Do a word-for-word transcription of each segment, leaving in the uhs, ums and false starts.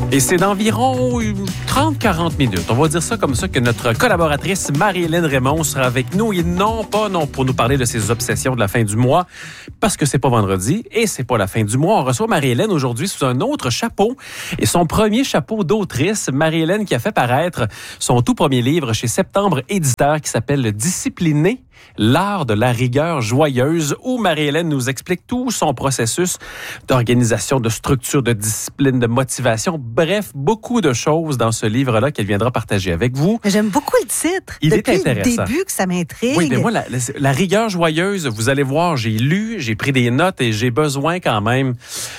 Et c'est d'environ trente à quarante minutes, on va dire ça comme ça, que notre collaboratrice Marie-Hélène Raymond sera avec nous. Et non pas non pour nous parler de ses obsessions de la fin du mois, parce que c'est pas vendredi et c'est pas la fin du mois. On reçoit Marie-Hélène aujourd'hui sous un autre chapeau. Et son premier chapeau d'autrice, Marie-Hélène qui a fait paraître son tout premier livre chez Septembre Éditeur qui s'appelle « Discipliné, l'art de la rigueur joyeuse » où Marie-Hélène nous explique tout son processus d'organisation, de structure, de discipline, de motivation. Bref, beaucoup de choses dans ce livre-là qu'elle viendra partager avec vous. J'aime beaucoup le titre. Il Depuis est intéressant. Le début que ça m'intrigue. Oui, mais moi, la, la, la rigueur joyeuse, vous allez voir, j'ai lu, j'ai pris des notes et j'ai besoin quand même...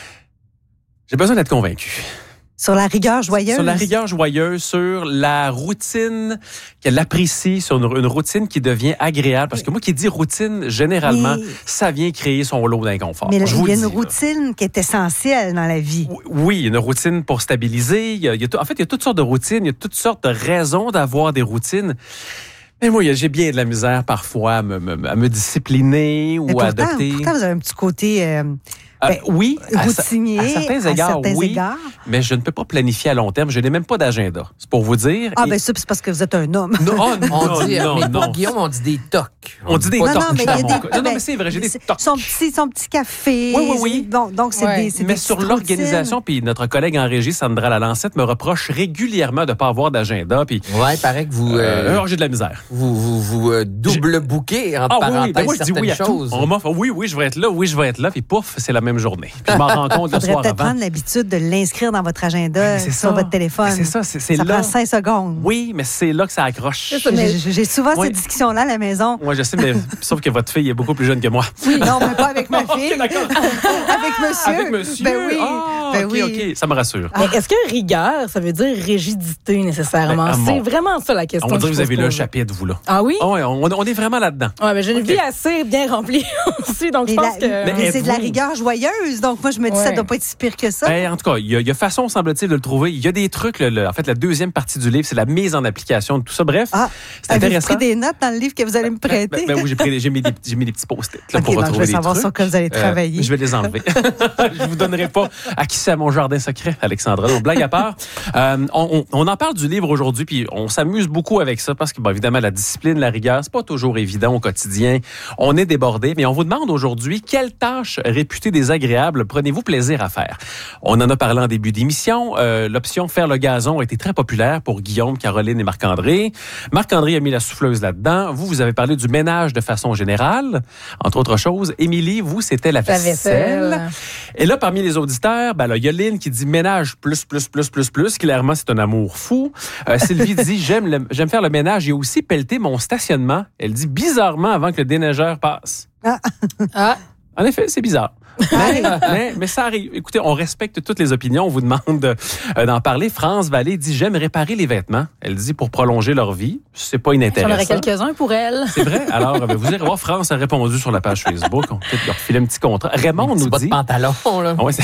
J'ai besoin d'être convaincu. Sur la rigueur joyeuse? Sur la rigueur joyeuse, sur la routine qu'elle apprécie, sur une, une routine qui devient agréable. Parce que moi qui dis routine, généralement, mais, ça vient créer son lot d'inconfort. Mais là, je il y a dis, une routine là. Qui est essentielle dans la vie. Oui, une routine pour stabiliser. Il y a, il y a, en fait, il y a toutes sortes de routines, il y a toutes sortes de raisons d'avoir des routines. Mais moi, j'ai bien de la misère parfois à me, me, à me discipliner ou pourtant, à adopter. Pourtant, vous avez un petit côté... Euh... Euh, oui, routinier, à, à certains égards, à certains oui, égards. Mais je ne peux pas planifier à long terme. Je n'ai même pas d'agenda. C'est pour vous dire. Ah, et... ben ça, c'est parce que vous êtes un homme. Non, oh, on non, dit, non, mais non. pour Guillaume, on dit des tocs. On, on dit des non, tocs. Non, mais il y a des... non, non, mais c'est vrai, j'ai des tocs. Son petit, son petit café. Oui, oui, oui. Bon, donc, c'est ouais. des c'est Mais des sur l'organisation, puis notre collègue en régie, Sandra Lalancette, me reproche régulièrement de ne pas avoir d'agenda. Puis, ouais, il paraît que vous... Euh, euh, j'ai de la misère. Vous, vous, vous euh, double-bouquez, entre ah, parenthèses, oui, ben moi, je dis oui à choses. Tout. On m'offre, oui, oui, je vais être là, oui, je vais être là, puis pouf, c'est la même journée. Puis je m'en rends compte le soir peut-être prendre l'habitude de l'inscrire dans votre agenda sur ça. Votre téléphone. Mais c'est ça, c'est, c'est ça là. prend cinq secondes. Oui, mais c'est là que ça accroche. Ça, mais... j'ai, j'ai souvent oui. cette discussion-là à la maison. Moi, je sais, mais sauf que votre fille est beaucoup plus jeune que moi. Oui, non, mais pas avec ma fille. Okay, d'accord. Avec monsieur. Avec monsieur. Ben oui. Ah, ben OK, oui. OK, ça me rassure. Mais est-ce que rigueur, ça veut dire rigidité nécessairement? Ben, c'est vraiment ça la question. On dirait que vous avez le chapitre, vous, là. Ah oui? Oh, ouais, on, on est vraiment là-dedans. Oui, mais j'ai une okay. vie assez bien remplie aussi, donc je pense la, que... Mais, mais c'est vous... de la rigueur joyeuse, donc moi, je me dis, ouais. ça doit pas être si pire que ça. Ben, en tout cas, il y, y a façon, semble-t-il, de le trouver. Il y a des trucs, le, le, en fait, la deuxième partie du livre, c'est la mise en application de tout ça. Bref, ah, c'est intéressant. Avez-vous pris des notes dans le livre que vous allez me prêter? Ben, ben, ben oui, j'ai, pris, j'ai, mis des, j'ai mis des petits post-it là, okay, pour donc retrouver je vais savoir trucs. sur quoi vous allez travailler. Euh, je vais les enlever. Je vous donnerai pas à qui c'est à mon jardin secret, Alexandra. Donc, blague à part, euh, on, on en parle du livre aujourd'hui, puis on s'amuse beaucoup avec ça parce que, bon, évidemment, la discipline, la rigueur, c'est pas toujours évident au quotidien. On est débordé, mais on vous demande aujourd'hui quelles tâches réputées désagréables prenez-vous plaisir à faire. On en a parlé en début d'émission. Euh, l'option faire le gazon a été très populaire pour Guillaume, Caroline et Marc-André. Marc-André a mis la souffleuse là-dedans. Vous, vous avez parlé du ménage de façon générale, entre autres choses. Émilie, vous, c'était la vaisselle. la vaisselle. Et là, parmi les auditeurs, ben là, il y a Lynn qui dit ménage plus, plus, plus, plus, plus. Clairement, c'est un amour fou. Euh, Sylvie dit j'aime, le, j'aime faire le ménage et aussi pelleter mon stationnement. Elle dit bizarrement avant que le déneigeur passe. Ah. ah. En effet, c'est bizarre. Mais, mais, mais ça arrive. Écoutez, on respecte toutes les opinions. On vous demande de, euh, d'en parler. France Vallée dit « J'aime réparer les vêtements ». Elle dit « Pour prolonger leur vie ». C'est pas inintéressant. J'en aurais quelques-uns pour elle. C'est vrai. Alors, ben, vous irez voir, France a répondu sur la page Facebook. On peut leur filer un petit contrat. Raymond nous dit... Pas de pantalon, là. Ah ouais,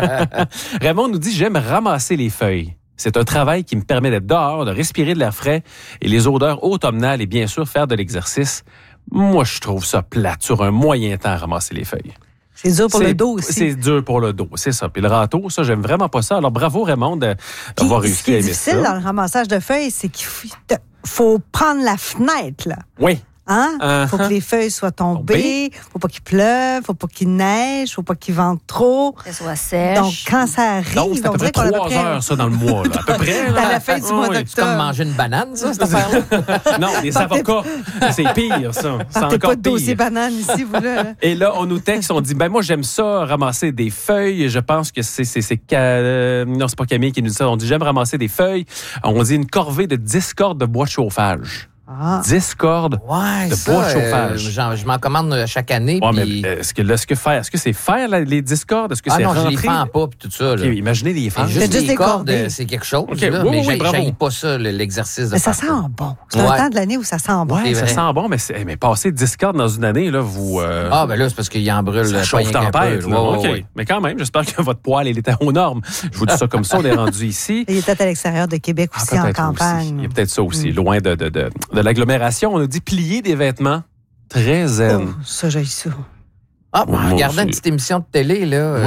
Raymond nous dit « J'aime ramasser les feuilles ». C'est un travail qui me permet d'être dehors, de respirer de l'air frais et les odeurs automnales et bien sûr faire de l'exercice. Moi, je trouve ça plate sur un moyen temps à ramasser les feuilles. C'est dur pour c'est, le dos aussi. C'est dur pour le dos, c'est ça. Puis le râteau, ça, j'aime vraiment pas ça. Alors, bravo, Raymond, d'avoir réussi à aimer ça. Ce qui est difficile dans le ramassage de feuilles, c'est qu'il faut, faut prendre la fenêtre, là. Oui. Hein? Uh-huh. Faut que les feuilles soient tombées, faut pas qu'il pleuve, faut pas qu'il neige, faut pas qu'il vente trop. Que ça soit sèche. Donc, quand ça arrive, donc, c'est à peu près trois près... heures, ça, dans le mois, là. À peu près, là. À la fin du oh, mois oui. d'octobre. C'est comme manger une banane, ça, cette affaire-là? Non, les avocats, c'est pire, ça. C'est Partez encore pas de dossier pire. banane ici, vous, là. Et là, on nous texte, on dit, ben moi, j'aime ça, ramasser des feuilles. Je pense que c'est... c'est, c'est euh, non, c'est pas Camille qui nous dit ça. On dit, j'aime ramasser des feuilles. On dit une corvée de dix cordes de bois de chauffage. Ah. dix cordes ouais, de ça, bois de chauffage. Euh, je m'en commande chaque année. Ouais, pis... mais est-ce que, là, est-ce que faire, est-ce que c'est faire là, les dix cordes? Est-ce que ah c'est non, rentrer? je les fends pas puis tout ça. Là. Okay, imaginez les fends. Juste, juste les cordes, cordes c'est quelque chose. Okay. Là, oui, mais oui, j'aille pas ça, l'exercice de Mais ça sent ça. bon. C'est ouais. un temps de l'année où ça sent bon. Ouais, ça sent bon, mais, c'est, mais passer dix cordes dans une année, là, vous... Euh, ah, ben là, c'est parce qu'il en brûle ça chauffe tempête. Ouais, OK. Ouais. Mais quand même, j'espère que votre poêle, il était aux normes. Je vous dis ça comme ça, on est rendu ici. Il est peut-être à l'extérieur de Québec aussi, ah, en campagne. Aussi. Il y a peut-être ça aussi, mm. loin de, de, de, de l'agglomération. On a dit plier des vêtements. Très zen. Oh, ça, j'ai ça. Ah, en regardant une petite émission de télé, là, ouais. euh,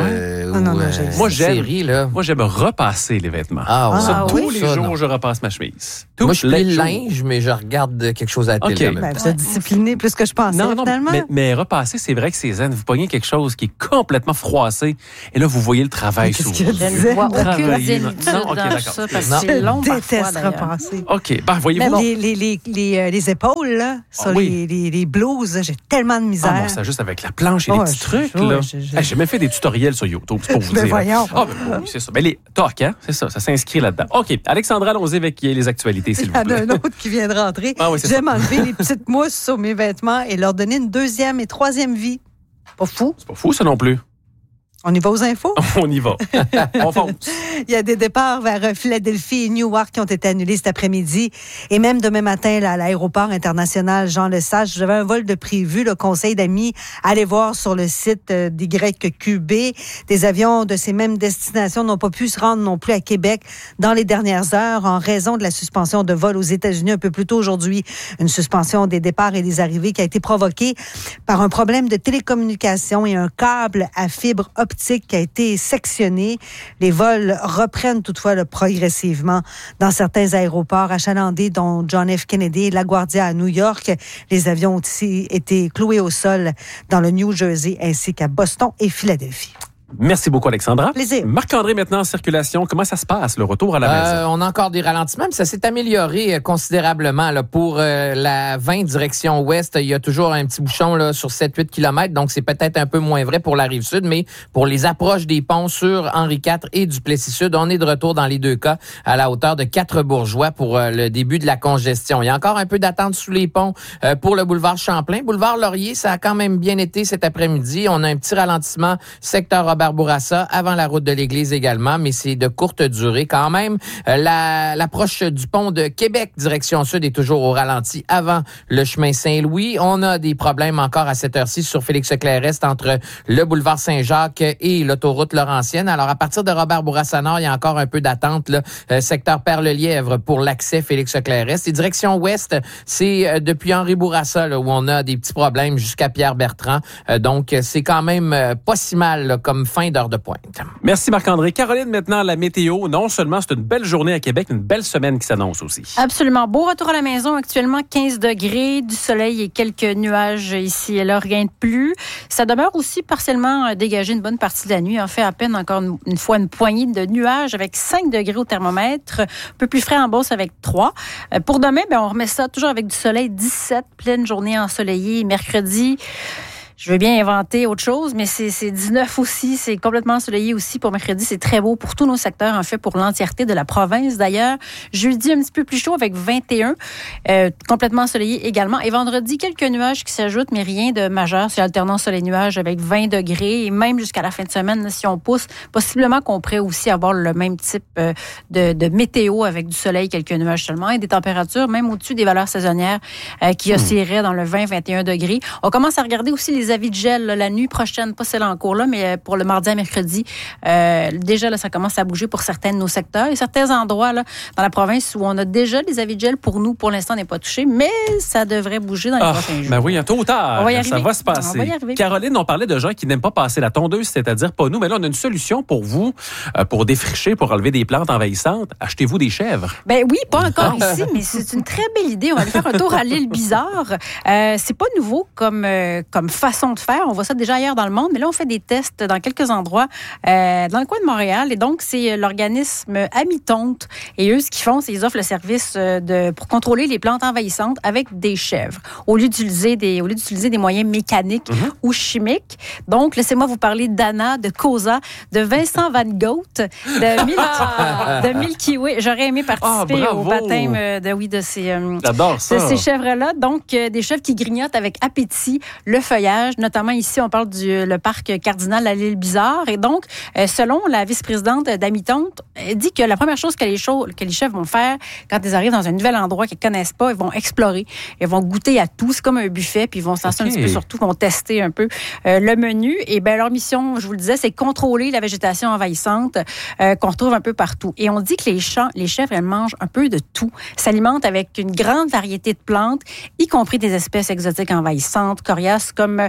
euh, Non, non, ou non, euh, j'ai- Moi, une j'aime. série, là. Moi, j'aime repasser les vêtements. Ah, ouais. Ça, Ah, tous oui? les Ça, jours, non. je repasse ma chemise. Tous Moi, je les plie le jours. linge, mais je regarde quelque chose à la télé. OK. en même Ben, temps. vous êtes discipliné plus que je pensais, Non, non, finalement. mais, mais repasser, c'est vrai que c'est zen. Vous pognez quelque chose qui est complètement froissé et là, vous voyez le travail Qu'est-ce sous que vous. tu Je disais? ne vois aucune Travailler. zénitude Non, OK, dans d'accord. ça parce Non. que c'est long Je parfois, déteste d'ailleurs. repasser. OK. Ben, voyez-vous. Mais bon, les, les, les, les, euh, les épaules, là, sur Ah oui. les, les, les blouses, j'ai tellement de misère. Ah non, ça juste avec la planche et les Oh, petits je- trucs, ouais, là. je- je- Hey, j'ai même fait des tutoriels sur YouTube, c'est pour vous Ben dire. voyons. Ah, ben oui, c'est ça. Ben les tocs, hein, c'est ça, ça s'inscrit là-dedans. OK, Alexandra, allons-y avec les actualités, s'il Il y vous en a plaît. un autre qui vient de rentrer. Ah oui, c'est J'aime enlever les petites mousses sur mes vêtements et leur donner une deuxième et troisième vie. Pas fou. C'est pas fou, ça non plus. On y va aux infos? On y va. On fonce. Il y a des départs vers Philadelphie et Newark qui ont été annulés cet après-midi. Et même demain matin, là, à l'aéroport international Jean-Lesage, j'avais un vol de prévu. Le conseil d'amis, allez voir sur le site euh, d'Y Q B. Des avions de ces mêmes destinations n'ont pas pu se rendre non plus à Québec dans les dernières heures en raison de la suspension de vol aux États-Unis un peu plus tôt aujourd'hui. Une suspension des départs et des arrivées qui a été provoquée par un problème de télécommunication et un câble à fibre optique qui a été sectionné. Les vols reprennent toutefois là, progressivement dans certains aéroports achalandés, dont John F. Kennedy et LaGuardia à New York. Les avions ont aussi été cloués au sol dans le New Jersey ainsi qu'à Boston et Philadelphie. Merci beaucoup, Alexandra. Plaisir. Marc-André, maintenant en circulation. Comment ça se passe, le retour à la Euh, maison? on a encore des ralentissements, mais ça s'est amélioré euh, considérablement. Là. Pour euh, la vingt direction ouest, il y a toujours un petit bouchon là, sur sept à huit kilomètres, donc c'est peut-être un peu moins vrai pour la rive sud, mais pour les approches des ponts sur Henri quatre et du Plessis-Sud, on est de retour dans les deux cas à la hauteur de Quatre-Bourgeois pour euh, le début de la congestion. Il y a encore un peu d'attente sous les ponts euh, pour le boulevard Champlain. Boulevard Laurier, ça a quand même bien été cet après-midi. On a un petit ralentissement secteur Robert-Bourassa avant la route de l'Église également, mais c'est de courte durée quand même. Euh, la, l'approche du pont de Québec, direction sud, est toujours au ralenti avant le chemin Saint-Louis. On a des problèmes encore à cette heure-ci sur Félix-Leclerc-Est entre le boulevard Saint-Jacques et l'autoroute Laurentienne. Alors, à partir de Robert-Bourassa-Nord, il y a encore un peu d'attente, là, euh, secteur Perle-Lièvre pour l'accès Félix-Leclerc-Est. Et direction ouest, c'est euh, depuis Henri-Bourassa là, où on a des petits problèmes jusqu'à Pierre-Bertrand. Euh, donc, c'est quand même euh, pas si mal là, comme fin d'heure de pointe. Merci, Marc-André. Caroline, maintenant, la météo. Non seulement c'est une belle journée à Québec, une belle semaine qui s'annonce aussi. Absolument. Beau retour à la maison. Actuellement, quinze degrés, du soleil et quelques nuages ici et là, rien de plus. Ça demeure aussi partiellement dégagé une bonne partie de la nuit. En fait, à peine encore une, une fois une poignée de nuages avec cinq degrés au thermomètre. Un peu plus frais en Beauce avec trois. Euh, pour demain, ben, on remet ça toujours avec du soleil, dix-sept, pleine journée ensoleillée. Mercredi, je veux bien inventer autre chose, mais c'est, c'est dix-neuf aussi. C'est complètement ensoleillé aussi pour mercredi. C'est très beau pour tous nos secteurs, en fait, pour l'entièreté de la province. D'ailleurs, jeudi, un petit peu plus chaud avec vingt et un. Euh, complètement ensoleillé également. Et vendredi, quelques nuages qui s'ajoutent, mais rien de majeur. C'est alternant soleil-nuage avec vingt degrés. Et même jusqu'à la fin de semaine, si on pousse, possiblement qu'on pourrait aussi avoir le même type euh, de, de météo avec du soleil, quelques nuages seulement. Et des températures, même au-dessus des valeurs saisonnières, euh, qui oscilleraient dans le vingt à vingt et un degrés. On commence à regarder aussi les avis de gel là, la nuit prochaine, pas celle en cours là, mais pour le mardi à mercredi. Euh, déjà, là, ça commence à bouger pour certains de nos secteurs. Il y a certains endroits là, dans la province où on a déjà des avis de gel. Pour nous, pour l'instant, on n'est pas touché, mais ça devrait bouger dans les Ah, prochains jours. ben oui, tôt ou tard, On va y ça arriver. va se passer. On va y arriver. Caroline, on parlait de gens qui n'aiment pas passer la tondeuse, c'est-à-dire pas nous, mais là, on a une solution pour vous, euh, pour défricher, pour enlever des plantes envahissantes. Achetez-vous des chèvres. Ben oui, pas encore ici, mais c'est une très belle idée. On va aller faire un tour à l'île Bizarre. Euh, c'est pas nouveau comme, euh, comme façon de faire. On voit ça déjà ailleurs dans le monde, mais là, on fait des tests dans quelques endroits euh, dans le coin de Montréal. Et donc, c'est l'organisme Amitonte. Et eux, ce qu'ils font, c'est qu'ils offrent le service de, pour contrôler les plantes envahissantes avec des chèvres, au lieu d'utiliser des, au lieu d'utiliser des moyens mécaniques mm-hmm. ou chimiques. Donc, laissez-moi vous parler d'Anna, de Cosa, de Vincent Van Gogh, de Milky, de Milky Way. J'aurais aimé participer oh, au baptême de, oui, de ces, euh, J'adore ça. de ces chèvres-là. Donc, euh, des chèvres qui grignotent avec appétit le feuillage. Notamment ici, on parle du le parc Cardinal à l'île Bizarre. Et donc, euh, selon la vice-présidente d'Amitonte, elle dit que la première chose que les, cho- que les chèvres vont faire quand ils arrivent dans un nouvel endroit qu'ils ne connaissent pas, ils vont explorer. Ils vont goûter à tout. C'est comme un buffet. Puis ils vont s'en okay. un petit peu surtout, ils vont tester un peu euh, le menu. Et bien, leur mission, je vous le disais, c'est contrôler la végétation envahissante euh, qu'on retrouve un peu partout. Et on dit que les, champs, les chèvres, elles mangent un peu de tout. S'alimentent avec une grande variété de plantes, y compris des espèces exotiques envahissantes, coriaces, comme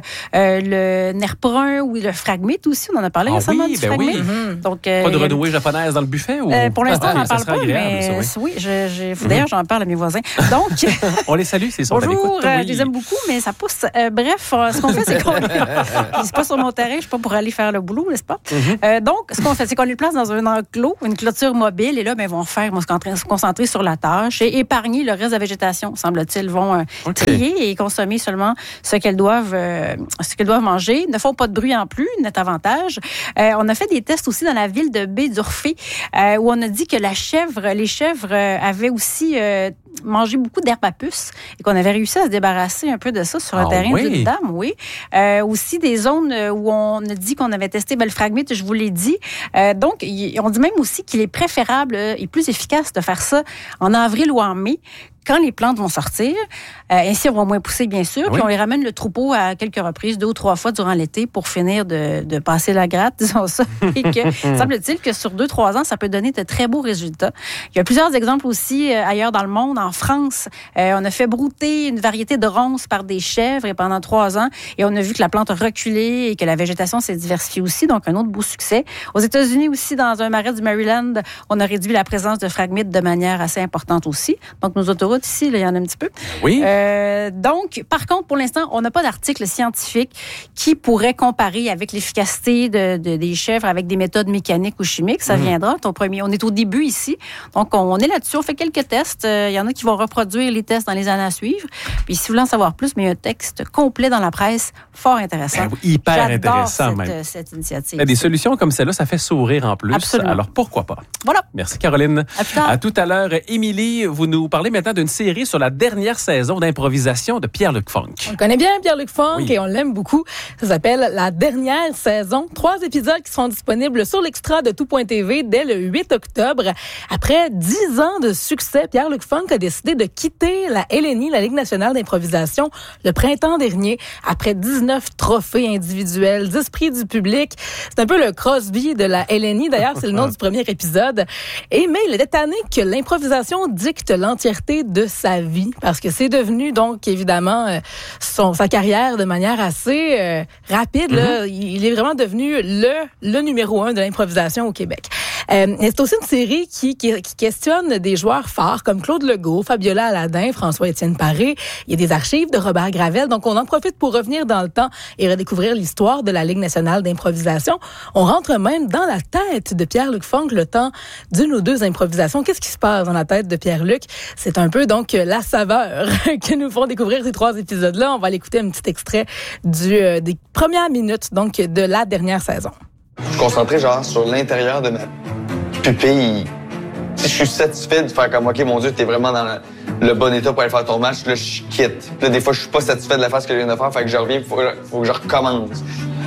euh, le nerf brun ou le fragmite aussi. On en a parlé ah récemment oui, du ben fragmite. Oui. Mm-hmm. Donc, euh, pas de renouée japonaise dans le buffet? Ou... Euh, pour l'instant, ah, on n'en parle pas, mais ça, oui, oui je, je, d'ailleurs, j'en parle à mes voisins. Donc, on les salue, c'est ça. Bonjour, euh, oui. je les aime beaucoup, mais ça pousse. Euh, bref, euh, ce qu'on fait, c'est qu'on... c'est pas sur mon terrain, je suis pas pour aller faire le boulot, n'est-ce pas? Mm-hmm. Euh, donc, ce qu'on fait, c'est qu'on les place dans un enclos, une clôture mobile, et là, ben, ils vont faire, ils vont se concentrer sur la tâche et épargner le reste de la végétation, semble-t-il. Ils vont euh, okay. trier et consommer seulement ce qu'elles doivent, euh, ce qu'elles doivent manger. Ils ne font pas de bruit en plus, net avantage. Euh, on a fait des tests aussi dans la ville de Baie-d'Urfé, euh, où on a dit que la chèvre, les chèvres euh, avaient aussi euh, mangé beaucoup d'herbe à puce et qu'on avait réussi à se débarrasser un peu de ça sur le ah, terrain oui. d'une dame, oui. Euh, aussi des zones où on a dit qu'on avait testé ben, le fragmite, je vous l'ai dit. Euh, donc, y, on dit même aussi qu'il est préférable et plus efficace de faire ça en avril ou en mai, quand les plantes vont sortir. Euh, ainsi, elles vont moins pousser, bien sûr. Oui. Puis on les ramène le troupeau à quelques reprises, deux ou trois fois durant l'été pour finir de, de passer la gratte, disons ça. Et que, semble-t-il que sur deux, trois ans, ça peut donner de très beaux résultats. Il y a plusieurs exemples aussi euh, ailleurs dans le monde. En France, euh, on a fait brouter une variété de ronces par des chèvres et pendant trois ans. Et on a vu que la plante a reculé et que la végétation s'est diversifiée aussi. Donc, un autre beau succès. Aux États-Unis aussi, dans un marais du Maryland, on a réduit la présence de fragmites de manière assez importante aussi. Donc, nos autoroutes ici, là, il y en a un petit peu. Oui. Euh, donc, par contre, pour l'instant, on n'a pas d'article scientifique qui pourrait comparer avec l'efficacité de, de, des chèvres avec des méthodes mécaniques ou chimiques. Ça mmh. viendra. Ton premier, on est au début ici. Donc, on est là-dessus. On fait quelques tests. Euh, il y en a qui vont reproduire les tests dans les années à suivre. Puis, si vous voulez en savoir plus, mais il y a un texte complet dans la presse, fort intéressant. Ben, hyper J'adore intéressant, cette, même. cette initiative. Ben, des solutions comme celle-là, ça fait sourire en plus. Absolument. Alors, pourquoi pas? Voilà. Merci, Caroline. À plus tard. À tout à l'heure. Émilie, vous nous parlez maintenant d'une série sur la dernière saison d'improvisation de Pierre-Luc Funk. On connaît bien Pierre-Luc Funk oui. et on l'aime beaucoup. Ça s'appelle La dernière saison. Trois épisodes qui seront disponibles sur l'extra de tout point t v dès le huit octobre. Après dix ans de succès, Pierre-Luc Funk a décidé de quitter la L N I, la Ligue nationale d'improvisation, le printemps dernier, après dix-neuf trophées individuels, dix prix du public. C'est un peu le Crosby de la L N I. D'ailleurs, c'est le nom du premier épisode. Et mais il était tanné que l'improvisation dicte l'entièreté de sa vie, parce que c'est devenu, donc, évidemment, euh, son, sa carrière de manière assez euh, rapide. Mm-hmm. Là. Il est vraiment devenu le, le numéro un de l'improvisation au Québec. Euh, c'est aussi une série qui, qui, qui questionne des joueurs forts comme Claude Legault, Fabiola Aladin, François-Étienne Paré. Il y a des archives de Robert Gravel. Donc, on en profite pour revenir dans le temps et redécouvrir l'histoire de la Ligue nationale d'improvisation. On rentre même dans la tête de Pierre-Luc Funk le temps d'une ou deux improvisations. Qu'est-ce qui se passe dans la tête de Pierre-Luc? C'est un peu, donc, la saveur que nous font découvrir ces trois épisodes-là. On va l'écouter un petit extrait du, euh, des premières minutes, donc, de la dernière saison. Je suis concentré, genre, sur l'intérieur de ma pupille. Si je suis satisfait de faire comme, OK, mon Dieu, t'es vraiment dans le, le bon état pour aller faire ton match, là, je quitte. Puis là, des fois, je suis pas satisfait de la phase que je viens de faire, fait que je reviens, il faut, faut que je recommence.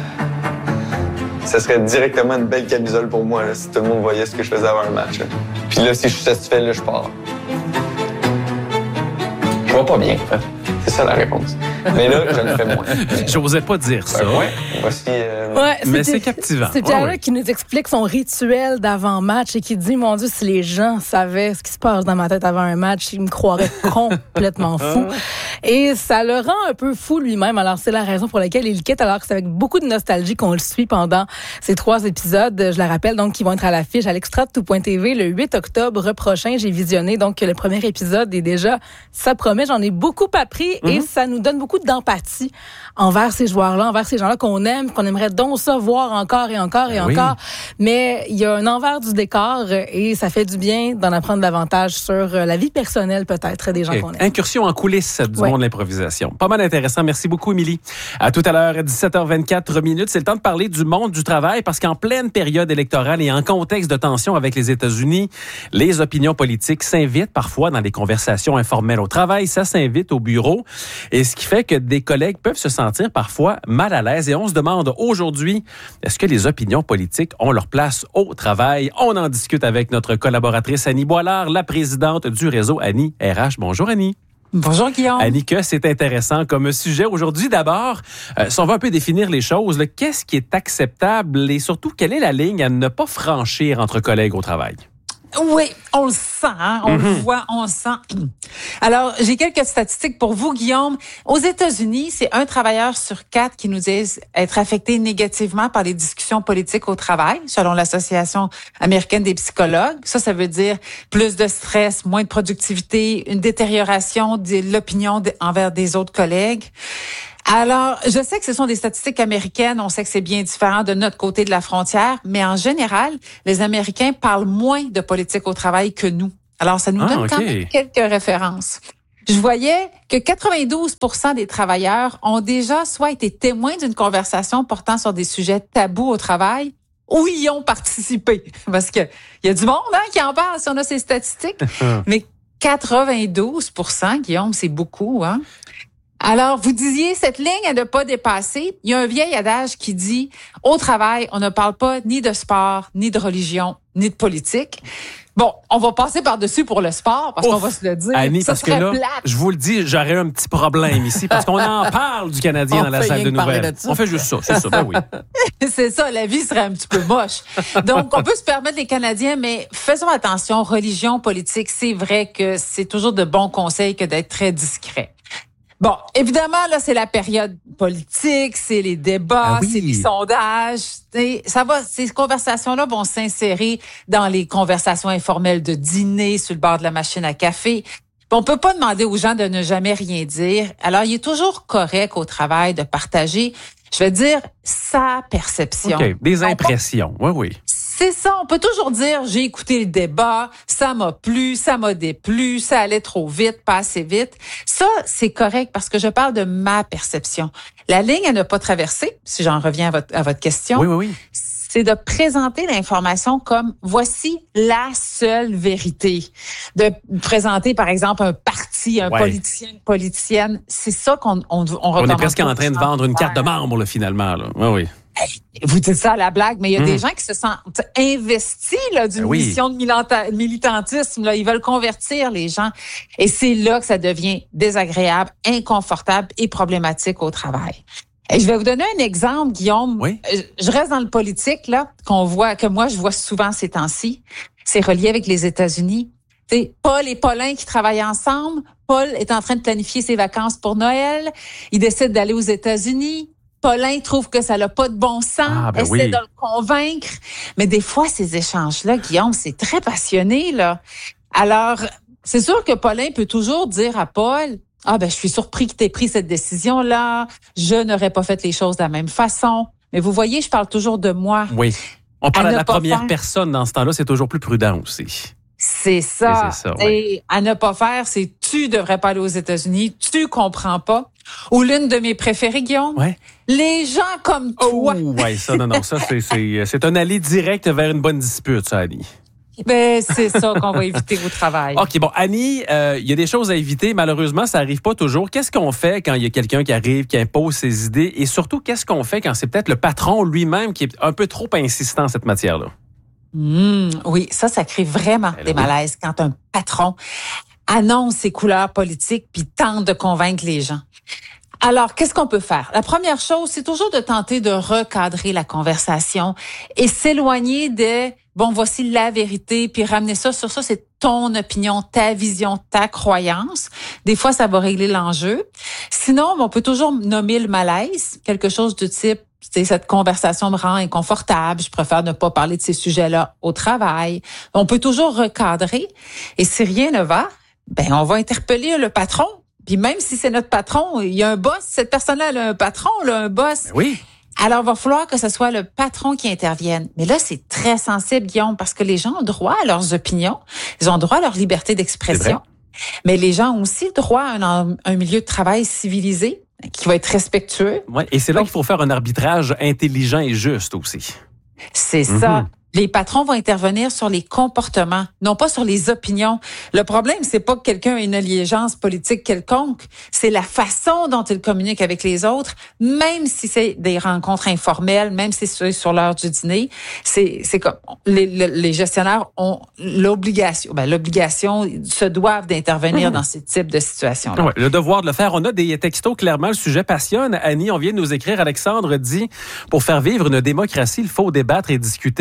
Ça serait directement une belle camisole pour moi, là, si tout le monde voyait ce que je faisais avant un match. Là. Puis là, si je suis satisfait, là, je pars. Je vois pas bien, en fait. C'est ça la réponse. Mais là, je le fais moins. J'osais pas dire ça. Ben, ouais. Voici, euh... ouais, mais c'est captivant. C'est Pierre-Luc ouais, ouais. qui nous explique son rituel d'avant-match et qui dit, mon Dieu, si les gens savaient ce qui se passe dans ma tête avant un match, ils me croiraient complètement fou. Et ça le rend un peu fou lui-même. Alors, c'est la raison pour laquelle il quitte, alors que c'est avec beaucoup de nostalgie qu'on le suit pendant ces trois épisodes. Je la rappelle, donc, qui vont être à l'affiche à l'extra de tout point t v le huit octobre prochain. J'ai visionné, donc, le premier épisode et déjà, ça promet, j'en ai beaucoup appris mm-hmm. et ça nous donne beaucoup d'empathie envers ces joueurs-là, envers ces gens-là qu'on aime, qu'on aimerait donc ça voir encore et encore et oui. encore. Mais il y a un envers du décor et ça fait du bien d'en apprendre davantage sur la vie personnelle, peut-être, des gens okay. qu'on aime. Incursion en coulisses du ouais. monde de l'improvisation. Pas mal intéressant. Merci beaucoup, Émilie. À tout à l'heure, à dix-sept heures vingt-quatre minutes. C'est le temps de parler du monde du travail parce qu'en pleine période électorale et en contexte de tension avec les États-Unis, les opinions politiques s'invitent parfois dans des conversations informelles au travail. Ça s'invite au bureau. Et ce qui fait que des collègues peuvent se sentir parfois mal à l'aise. Et on se demande aujourd'hui, est-ce que les opinions politiques ont leur place au travail? On en discute avec notre collaboratrice Annie Boilard, la présidente du réseau Annie R H. Bonjour Annie. Bonjour Guillaume. Annie, que c'est intéressant comme sujet aujourd'hui. D'abord, euh, si on veut un peu définir les choses, là, qu'est-ce qui est acceptable et surtout, quelle est la ligne à ne pas franchir entre collègues au travail? Oui, on le sent, hein? on mm-hmm. le voit, on le sent. Alors, j'ai quelques statistiques pour vous, Guillaume. Aux États-Unis, c'est un travailleur sur quatre qui nous disent être affecté négativement par les discussions politiques au travail, selon l'Association américaine des psychologues. Ça, ça veut dire plus de stress, moins de productivité, une détérioration de l'opinion envers des autres collègues. Alors, je sais que ce sont des statistiques américaines, on sait que c'est bien différent de notre côté de la frontière, mais en général, les Américains parlent moins de politique au travail que nous. Alors, ça nous ah, donne okay. quand même quelques références. Je voyais que quatre-vingt-douze pour cent des travailleurs ont déjà soit été témoins d'une conversation portant sur des sujets tabous au travail, ou y ont participé. Parce que il y a du monde hein, qui en parle si on a ces statistiques, mais quatre-vingt-douze pour cent, Guillaume, c'est beaucoup, hein? Alors, vous disiez, cette ligne à ne pas dépasser, il y a un vieil adage qui dit, au travail, on ne parle pas ni de sport, ni de religion, ni de politique. Bon, on va passer par-dessus pour le sport, parce Ouf, qu'on va se le dire. Annie, ça parce que là, plate. Je vous le dis, j'aurais un petit problème ici, parce qu'on en parle du Canadien on dans la salle de nouvelles. De on fait juste ça, c'est ça, ben oui. C'est ça, la vie serait un petit peu moche. Donc, on peut se permettre les Canadiens, mais faisons attention, religion, politique, c'est vrai que c'est toujours de bons conseils que d'être très discret. Bon, évidemment, là, c'est la période politique, c'est les débats, ah oui. c'est les sondages. Ça va, ces conversations-là vont s'insérer dans les conversations informelles de dîner, sur le bord de la machine à café. On peut pas demander aux gens de ne jamais rien dire. Alors, il est toujours correct au travail de partager, je vais dire, sa perception. OK, des impressions, oui, oui. C'est ça, on peut toujours dire, j'ai écouté le débat, ça m'a plu, ça m'a déplu, ça allait trop vite, pas assez vite. Ça, c'est correct parce que je parle de ma perception. La ligne à ne pas traverser, si j'en reviens à votre, à votre question, oui, oui, oui. c'est de présenter l'information comme voici la seule vérité. De présenter, par exemple, un parti, un ouais. politicien, une politicienne. C'est ça qu'on on, on recommande. On est presque en train de vendre une carte de membre, là, finalement. Là. Oui, oui. Vous dites ça à la blague, mais il y a mmh. des gens qui se sentent investis là, d'une ben oui. mission de milita- militantisme. Là. Ils veulent convertir les gens. Et c'est là que ça devient désagréable, inconfortable et problématique au travail. Et je vais vous donner un exemple, Guillaume. Oui. Je reste dans le politique, là, qu'on voit, que moi, je vois souvent ces temps-ci. C'est relié avec les États-Unis. T'sais, Paul et Paulin qui travaillent ensemble. Paul est en train de planifier ses vacances pour Noël. Il décide d'aller aux États-Unis. Paulin trouve que ça n'a pas de bon sens, ah, ben essaie oui. de le convaincre. Mais des fois, ces échanges-là, Guillaume, c'est très passionné, là. Alors, c'est sûr que Paulin peut toujours dire à Paul, « Ah, ben, je suis surpris que tu aies pris cette décision-là. Je n'aurais pas fait les choses de la même façon. » Mais vous voyez, je parle toujours de moi. Oui. On parle à, à la première faire... personne dans ce temps-là. C'est toujours plus prudent aussi. C'est ça. Et c'est ça, Et oui. à ne pas faire, c'est « Tu devrais pas aller aux États-Unis. Tu comprends pas. » Ou l'une de mes préférées, Guillaume. Ouais. Les gens comme toi. Oh, ouais, ça, non, non, ça, c'est, c'est, c'est un aller direct vers une bonne dispute, ça, Annie. Ben, c'est ça qu'on va éviter au travail. OK, bon, Annie, il euh, y a des choses à éviter. Malheureusement, ça arrive pas toujours. Qu'est-ce qu'on fait quand il y a quelqu'un qui arrive, qui impose ses idées? Et surtout, qu'est-ce qu'on fait quand c'est peut-être le patron lui-même qui est un peu trop insistant en cette matière-là? Mmh, oui, ça, ça crée vraiment Elle des oui. malaises quand un patron annonce ses couleurs politiques puis tente de convaincre les gens. Alors, qu'est-ce qu'on peut faire? La première chose, c'est toujours de tenter de recadrer la conversation et s'éloigner de « bon, voici la vérité », puis ramener ça sur ça, c'est ton opinion, ta vision, ta croyance. Des fois, ça va régler l'enjeu. Sinon, on peut toujours nommer le malaise, quelque chose du type « cette conversation me rend inconfortable, je préfère ne pas parler de ces sujets-là au travail ». On peut toujours recadrer et si rien ne va, ben on va interpeller le patron. Puis même si c'est notre patron, il y a un boss, cette personne-là elle a un patron, elle a un boss. Oui. Alors, il va falloir que ce soit le patron qui intervienne. Mais là, c'est très sensible, Guillaume, parce que les gens ont droit à leurs opinions. Ils ont droit à leur liberté d'expression. Mais les gens ont aussi droit à un, un milieu de travail civilisé qui va être respectueux. Ouais, et c'est là qu'il faut faire un arbitrage intelligent et juste aussi. C'est mm-hmm. ça. Les patrons vont intervenir sur les comportements, non pas sur les opinions. Le problème, c'est pas que quelqu'un ait une allégeance politique quelconque, c'est la façon dont il communique avec les autres, même si c'est des rencontres informelles, même si c'est sur l'heure du dîner. C'est, c'est comme les, les gestionnaires ont l'obligation, ben l'obligation, se doivent d'intervenir mmh. dans ce type de situation-là. Ouais, le devoir de le faire. On a des textos, clairement, le sujet passionne. Annie, on vient de nous écrire. Alexandre dit, pour faire vivre une démocratie, il faut débattre et discuter. L'important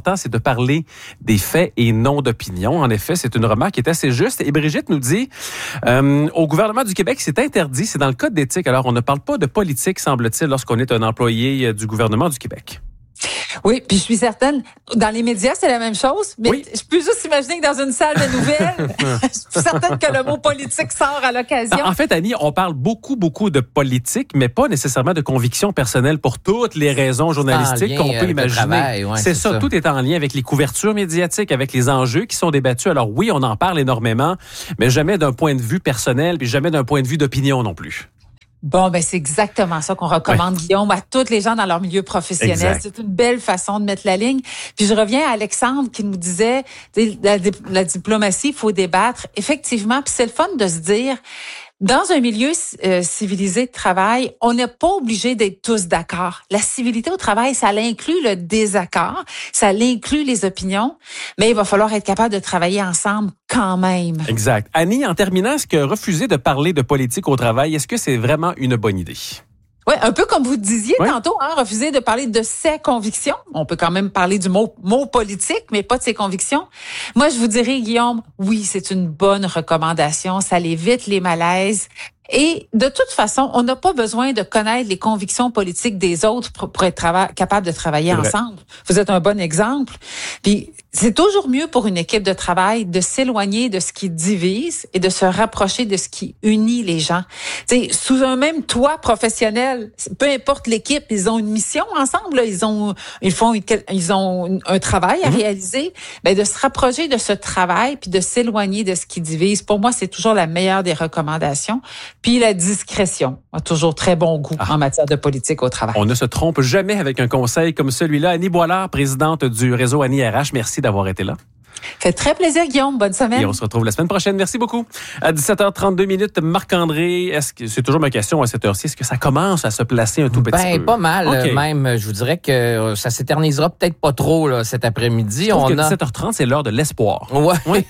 l'important, c'est de parler des faits et non d'opinion. En effet, c'est une remarque qui est assez juste. Et Brigitte nous dit, euh, au gouvernement du Québec, c'est interdit, c'est dans le code d'éthique. Alors, on ne parle pas de politique, semble-t-il, lorsqu'on est un employé du gouvernement du Québec. Oui, puis je suis certaine, dans les médias, c'est la même chose, mais oui. je peux juste imaginer que dans une salle de nouvelles, je suis certaine que le mot politique sort à l'occasion. En fait, Annie, on parle beaucoup, beaucoup de politique, mais pas nécessairement de convictions personnelles pour toutes les raisons journalistiques qu'on peut imaginer. Travail, ouais, c'est, c'est ça, ça, tout est en lien avec les couvertures médiatiques, avec les enjeux qui sont débattus. Alors oui, on en parle énormément, mais jamais d'un point de vue personnel, puis jamais d'un point de vue d'opinion non plus. Bon, ben c'est exactement ça qu'on recommande, ouais. Guillaume, à tous les gens dans leur milieu professionnel. Exact. C'est une belle façon de mettre la ligne. Puis je reviens à Alexandre qui nous disait, la, la diplomatie, il faut débattre. Effectivement, puis c'est le fun de se dire, dans un milieu euh, civilisé de travail, on n'est pas obligé d'être tous d'accord. La civilité au travail, ça inclut le désaccord, ça inclut les opinions, mais il va falloir être capable de travailler ensemble quand même. Exact. Annie, en terminant, est-ce que refuser de parler de politique au travail, est-ce que c'est vraiment une bonne idée? Oui, un peu comme vous disiez oui. tantôt, hein, refuser de parler de ses convictions. On peut quand même parler du mot, mot politique, mais pas de ses convictions. Moi, je vous dirais, Guillaume, oui, c'est une bonne recommandation. Ça évite les malaises. Et de toute façon, on n'a pas besoin de connaître les convictions politiques des autres pour, pour être trava- capable de travailler ensemble. Vous êtes un bon exemple. Puis c'est toujours mieux pour une équipe de travail de s'éloigner de ce qui divise et de se rapprocher de ce qui unit les gens. Tu sais, sous un même toit professionnel, peu importe l'équipe, ils ont une mission ensemble. Là, ils ont, ils font, ils ont un travail à réaliser. Ben de se rapprocher de ce travail puis de s'éloigner de ce qui divise. Pour moi, c'est toujours la meilleure des recommandations. Puis la discrétion a toujours très bon goût ah. en matière de politique au travail. On ne se trompe jamais avec un conseil comme celui-là. Annie Boilard, présidente du réseau Annie R H, merci d'avoir été là. Fait très plaisir, Guillaume. Bonne semaine. Et on se retrouve la semaine prochaine. Merci beaucoup. À dix-sept heures trente-deux minutes, Marc-André, est-ce que c'est toujours ma question à cette heure-ci, est-ce que ça commence à se placer un tout petit ben, peu? Pas mal, okay. même. Je vous dirais que ça s'éternisera peut-être pas trop là, cet après-midi. On a... dix-sept heures trente, c'est l'heure de l'espoir. Ouais. Oui.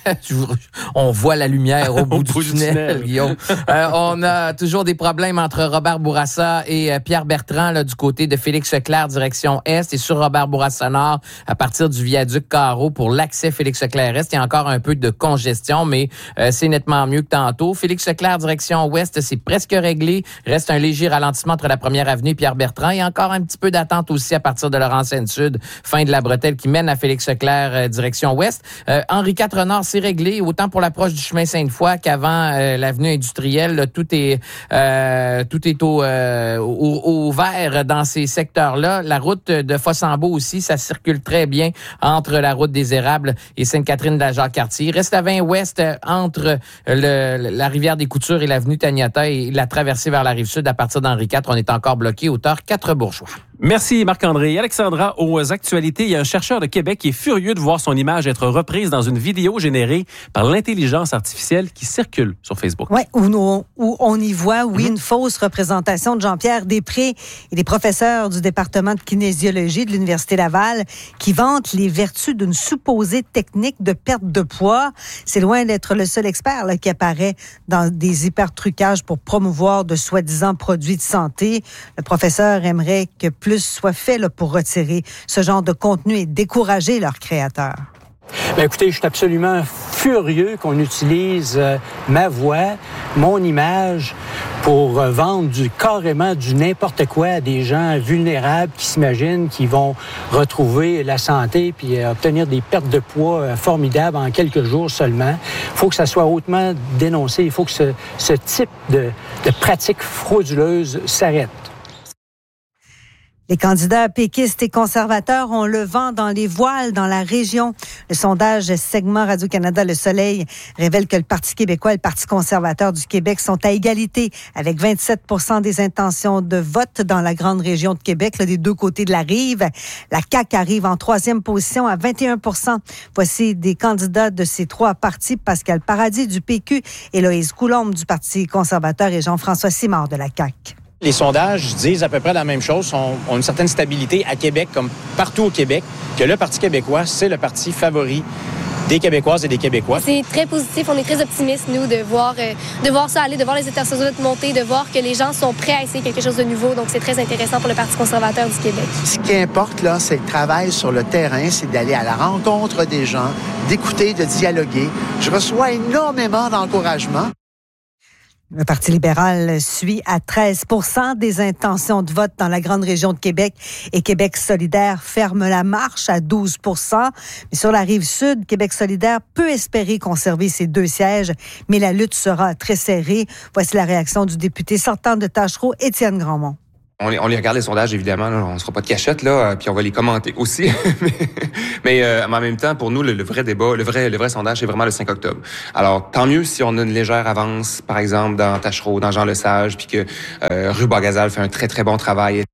On voit la lumière au bout, au du, bout du tunnel, tunnel. Guillaume. euh, on a toujours des problèmes entre Robert Bourassa et euh, Pierre Bertrand là, du côté de Félix Leclerc, direction Est, et sur Robert Bourassa Nord, à partir du viaduc Carreau pour l'accès Félix Leclerc Est. Il y a encore un peu de congestion, mais euh, c'est nettement mieux que tantôt. Félix Leclerc, direction ouest, c'est presque réglé. Reste un léger ralentissement entre la première avenue et Pierre Bertrand. Il y a encore un petit peu d'attente aussi à partir de Laurentienne-Sud, fin de la bretelle qui mène à Félix Leclerc, euh, direction ouest. Euh, Henri quatre Nord, c'est réglé, autant pour l'approche du chemin Sainte-Foy qu'avant euh, l'avenue industrielle. Là, tout est euh, tout est au, euh, au, au vert dans ces secteurs-là. La route de Fossambeau aussi, ça circule très bien entre la route des Érables et Sainte-Catherine de la Jacques-Cartier. Reste à vingt ouest euh, entre le, la rivière des Coutures et l'avenue Taniata et la traversée vers la rive sud à partir d'Henri quatre. On est encore bloqué hauteur quatre-Bourgeois. Merci Marc-André. Alexandra, aux actualités, il y a un chercheur de Québec qui est furieux de voir son image être reprise dans une vidéo générée par l'intelligence artificielle qui circule sur Facebook. Oui, où, nous, où on y voit, oui, mm-hmm. une fausse représentation de Jean-Pierre Després et des professeurs du département de kinésiologie de l'Université Laval qui vantent les vertus d'une supposée technique de perte de poids. C'est loin d'être le seul expert là, qui apparaît dans des hypertrucages pour promouvoir de soi-disant produits de santé. Le professeur aimerait que plus soit fait là, pour retirer ce genre de contenu et décourager leurs créateurs. Bien, écoutez, je suis absolument furieux qu'on utilise euh, ma voix, mon image pour euh, vendre du, carrément du n'importe quoi à des gens vulnérables qui s'imaginent qu'ils vont retrouver la santé puis euh, obtenir des pertes de poids euh, formidables en quelques jours seulement. Il faut que ça soit hautement dénoncé. Il faut que ce, ce type de, de pratique frauduleuse s'arrête. Les candidats péquistes et conservateurs ont le vent dans les voiles dans la région. Le sondage segment Radio-Canada Le Soleil révèle que le Parti québécois et le Parti conservateur du Québec sont à égalité avec vingt-sept pour cent des intentions de vote dans la grande région de Québec, là, des deux côtés de la rive. La C A Q arrive en troisième position à vingt et un pour cent. Voici des candidats de ces trois partis, Pascal Paradis du P Q, Héloïse Coulombe du Parti conservateur et Jean-François Simard de la C A Q. Les sondages disent à peu près la même chose, ont, ont une certaine stabilité à Québec comme partout au Québec, que le Parti québécois, c'est le parti favori des Québécoises et des Québécois. C'est très positif. On est très optimistes, nous, de voir, euh, de voir ça aller, de voir les internationaux monter, de voir que les gens sont prêts à essayer quelque chose de nouveau. Donc, c'est très intéressant pour le Parti conservateur du Québec. Ce qui importe, là, c'est le travail sur le terrain, c'est d'aller à la rencontre des gens, d'écouter, de dialoguer. Je reçois énormément d'encouragement. Le Parti libéral suit à treize pour cent des intentions de vote dans la grande région de Québec et Québec solidaire ferme la marche à douze pour cent. Mais sur la rive sud, Québec solidaire peut espérer conserver ses deux sièges, mais la lutte sera très serrée. Voici la réaction du député sortant de Tachereau, Étienne Grandmont. On les, on les regarde les sondages, évidemment, là, on ne sera pas de cachette, là, puis on va les commenter aussi. mais mais, euh, mais en même temps, pour nous, le, le vrai débat, le vrai, le vrai sondage, c'est vraiment le cinq octobre. Alors, tant mieux si on a une légère avance, par exemple, dans Tachereau, dans Jean-Lesage, puis que euh, Rue-Bois-Gazal fait un très, très bon travail.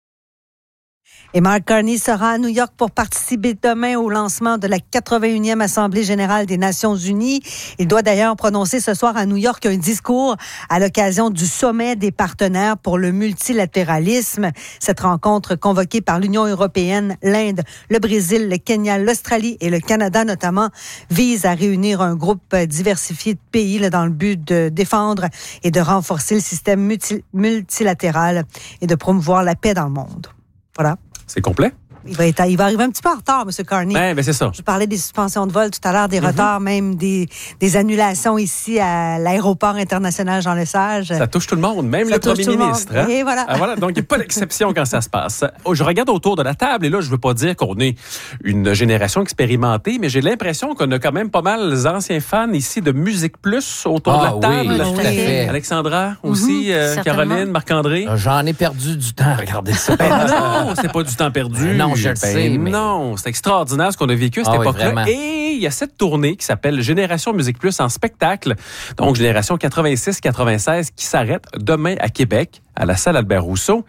Et Mark Carney sera à New York pour participer demain au lancement de la quatre-vingt-unième Assemblée générale des Nations unies. Il doit d'ailleurs prononcer ce soir à New York un discours à l'occasion du sommet des partenaires pour le multilatéralisme. Cette rencontre convoquée par l'Union européenne, l'Inde, le Brésil, le Kenya, l'Australie et le Canada notamment vise à réunir un groupe diversifié de pays là, dans le but de défendre et de renforcer le système multi- multilatéral et de promouvoir la paix dans le monde. Voilà. C'est complet? Il va, être, il va arriver un petit peu en retard, M. Carney. Ben, ben c'est ça. Je parlais des suspensions de vol tout à l'heure, des mm-hmm. retards, même des, des annulations ici à l'aéroport international Jean-Lesage. Ça touche tout le monde, même ça le premier le ministre. Hein? Et voilà. Ah, voilà. Donc, il n'y a pas d'exception quand ça se passe. Je regarde autour de la table et là, je ne veux pas dire qu'on est une génération expérimentée, mais j'ai l'impression qu'on a quand même pas mal d'anciens fans ici de Musique Plus autour ah, de la table. Oui, tout à fait. Alexandra aussi, mm-hmm, euh, Caroline, Marc-André. J'en ai perdu du temps à regarder ça. Ben non, c'est pas du temps perdu. Ben non, je le ben sais. Mais... Non, c'est extraordinaire ce qu'on a vécu à cette ah, époque-là. Oui, et il y a cette tournée qui s'appelle Génération Musique Plus en spectacle. Donc, Génération quatre-vingt-six quatre-vingt-seize qui s'arrête demain à Québec, à la salle Albert Rousseau,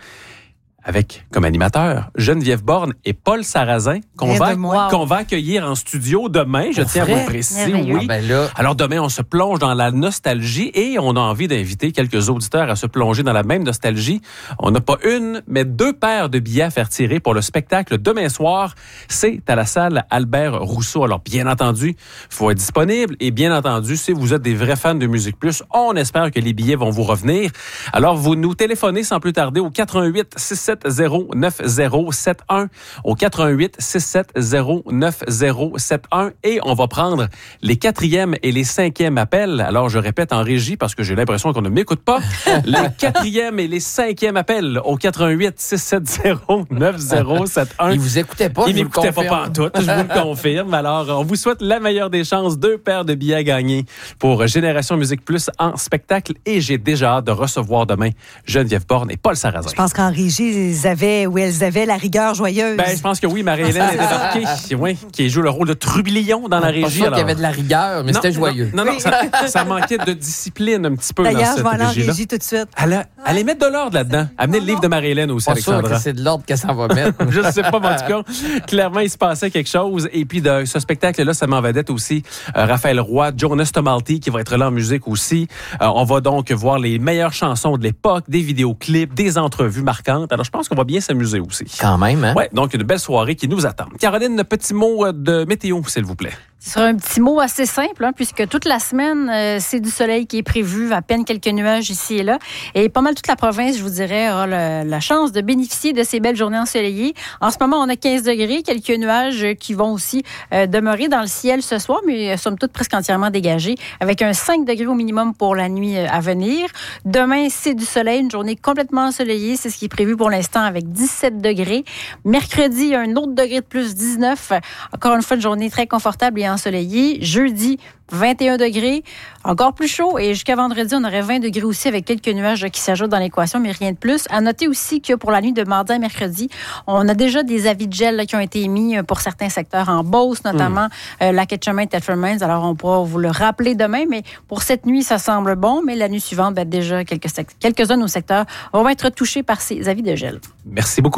avec comme animateurs Geneviève Borne et Paul Sarrazin, qu'on va, wow. qu'on va accueillir en studio demain. Je tiens vrai? à vous le préciser, oui. Ah ben là. Alors demain, on se plonge dans la nostalgie et on a envie d'inviter quelques auditeurs à se plonger dans la même nostalgie. On n'a pas une, mais deux paires de billets à faire tirer pour le spectacle demain soir. C'est à la salle Albert Rousseau. Alors bien entendu, il faut être disponible et bien entendu, si vous êtes des vrais fans de Musique Plus, on espère que les billets vont vous revenir. Alors vous nous téléphonez sans plus tarder au quatre un huit six sept zéro neuf zéro sept un au quatre un huit six sept zéro neuf zéro sept un et on va prendre les quatrièmes et les cinquièmes appels. Alors, je répète en régie parce que j'ai l'impression qu'on ne m'écoute pas. Les quatrièmes et les cinquièmes appels au quatre un huit six sept zéro neuf zéro sept un. Ils vous écoutaient pas, Ils je vous le m'écoutaient pas pantoute, je vous le confirme. Alors, on vous souhaite la meilleure des chances. Deux paires de billets à gagner pour Génération Musique Plus en spectacle et j'ai déjà hâte de recevoir demain Geneviève Borne et Paul Sarrazin. Je pense qu'en régie, ils avaient, ou elles avaient la rigueur joyeuse. Ben, je pense que oui, Marie-Hélène est débarquée, oui, qui joue le rôle de Trublion dans la régie. Pas sûr qu'il y avait de la rigueur, mais non, c'était joyeux. Non, non, non ça, ça manquait de discipline un petit peu D'ailleurs, dans cette je vais aller en régie-là. régie tout de suite. Allez, allez mettre de l'ordre là-dedans. Amenez le livre de Marie-Hélène aussi, Pas sûr Alexandra. que c'est de l'ordre que ça va mettre. Je ne sais pas, mais en tout cas, clairement, il se passait quelque chose. Et puis, de ce spectacle-là, ça m'en vedette aussi euh, Raphaël Roy, Jonas Tomalty, qui va être là en musique aussi. Euh, on va donc voir les meilleures chansons de l'époque, des vidéoclips, des entrevues marquantes. Alors, je pense qu'on va bien s'amuser aussi. Quand même, hein? Ouais, donc une belle soirée qui nous attend. Caroline, un petit mot de météo, s'il vous plaît. Ce sera un petit mot assez simple, hein, puisque toute la semaine, euh, c'est du soleil qui est prévu, à peine quelques nuages ici et là. Et pas mal toute la province, je vous dirais, aura le, la chance de bénéficier de ces belles journées ensoleillées. En ce moment, on a quinze degrés, quelques nuages qui vont aussi euh, demeurer dans le ciel ce soir, mais somme toute presque entièrement dégagés, avec un cinq degrés au minimum pour la nuit à venir. Demain, c'est du soleil, une journée complètement ensoleillée, c'est ce qui est prévu pour l'instant avec dix-sept degrés. Mercredi, un autre degré de plus, dix-neuf. Encore une fois, une journée très confortable et ensoleillé. Jeudi, vingt et un degrés, encore plus chaud. Et jusqu'à vendredi, on aurait vingt degrés aussi avec quelques nuages qui s'ajoutent dans l'équation, mais rien de plus. À noter aussi que pour la nuit de mardi à mercredi, on a déjà des avis de gel là, qui ont été émis pour certains secteurs en Beauce, notamment mmh. euh, Lac-Etchemin et Telford-Mines. Alors, on pourra vous le rappeler demain, mais pour cette nuit, ça semble bon. Mais la nuit suivante, ben, déjà, quelques, sec- quelques zones au secteur vont être touchées par ces avis de gel. Merci beaucoup.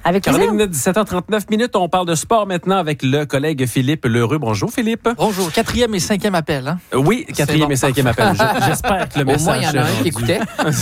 Avec plaisir. Caroline, dix-sept heures trente-neuf minutes, on parle de sport maintenant avec le collègue Philippe L'Heureux. Bonjour Philippe. Bonjour, quatrième et cinquième appel. Hein? Oui, quatrième et cinquième appel. J'espère que le message... Au moins, il y en a un qui écoutait.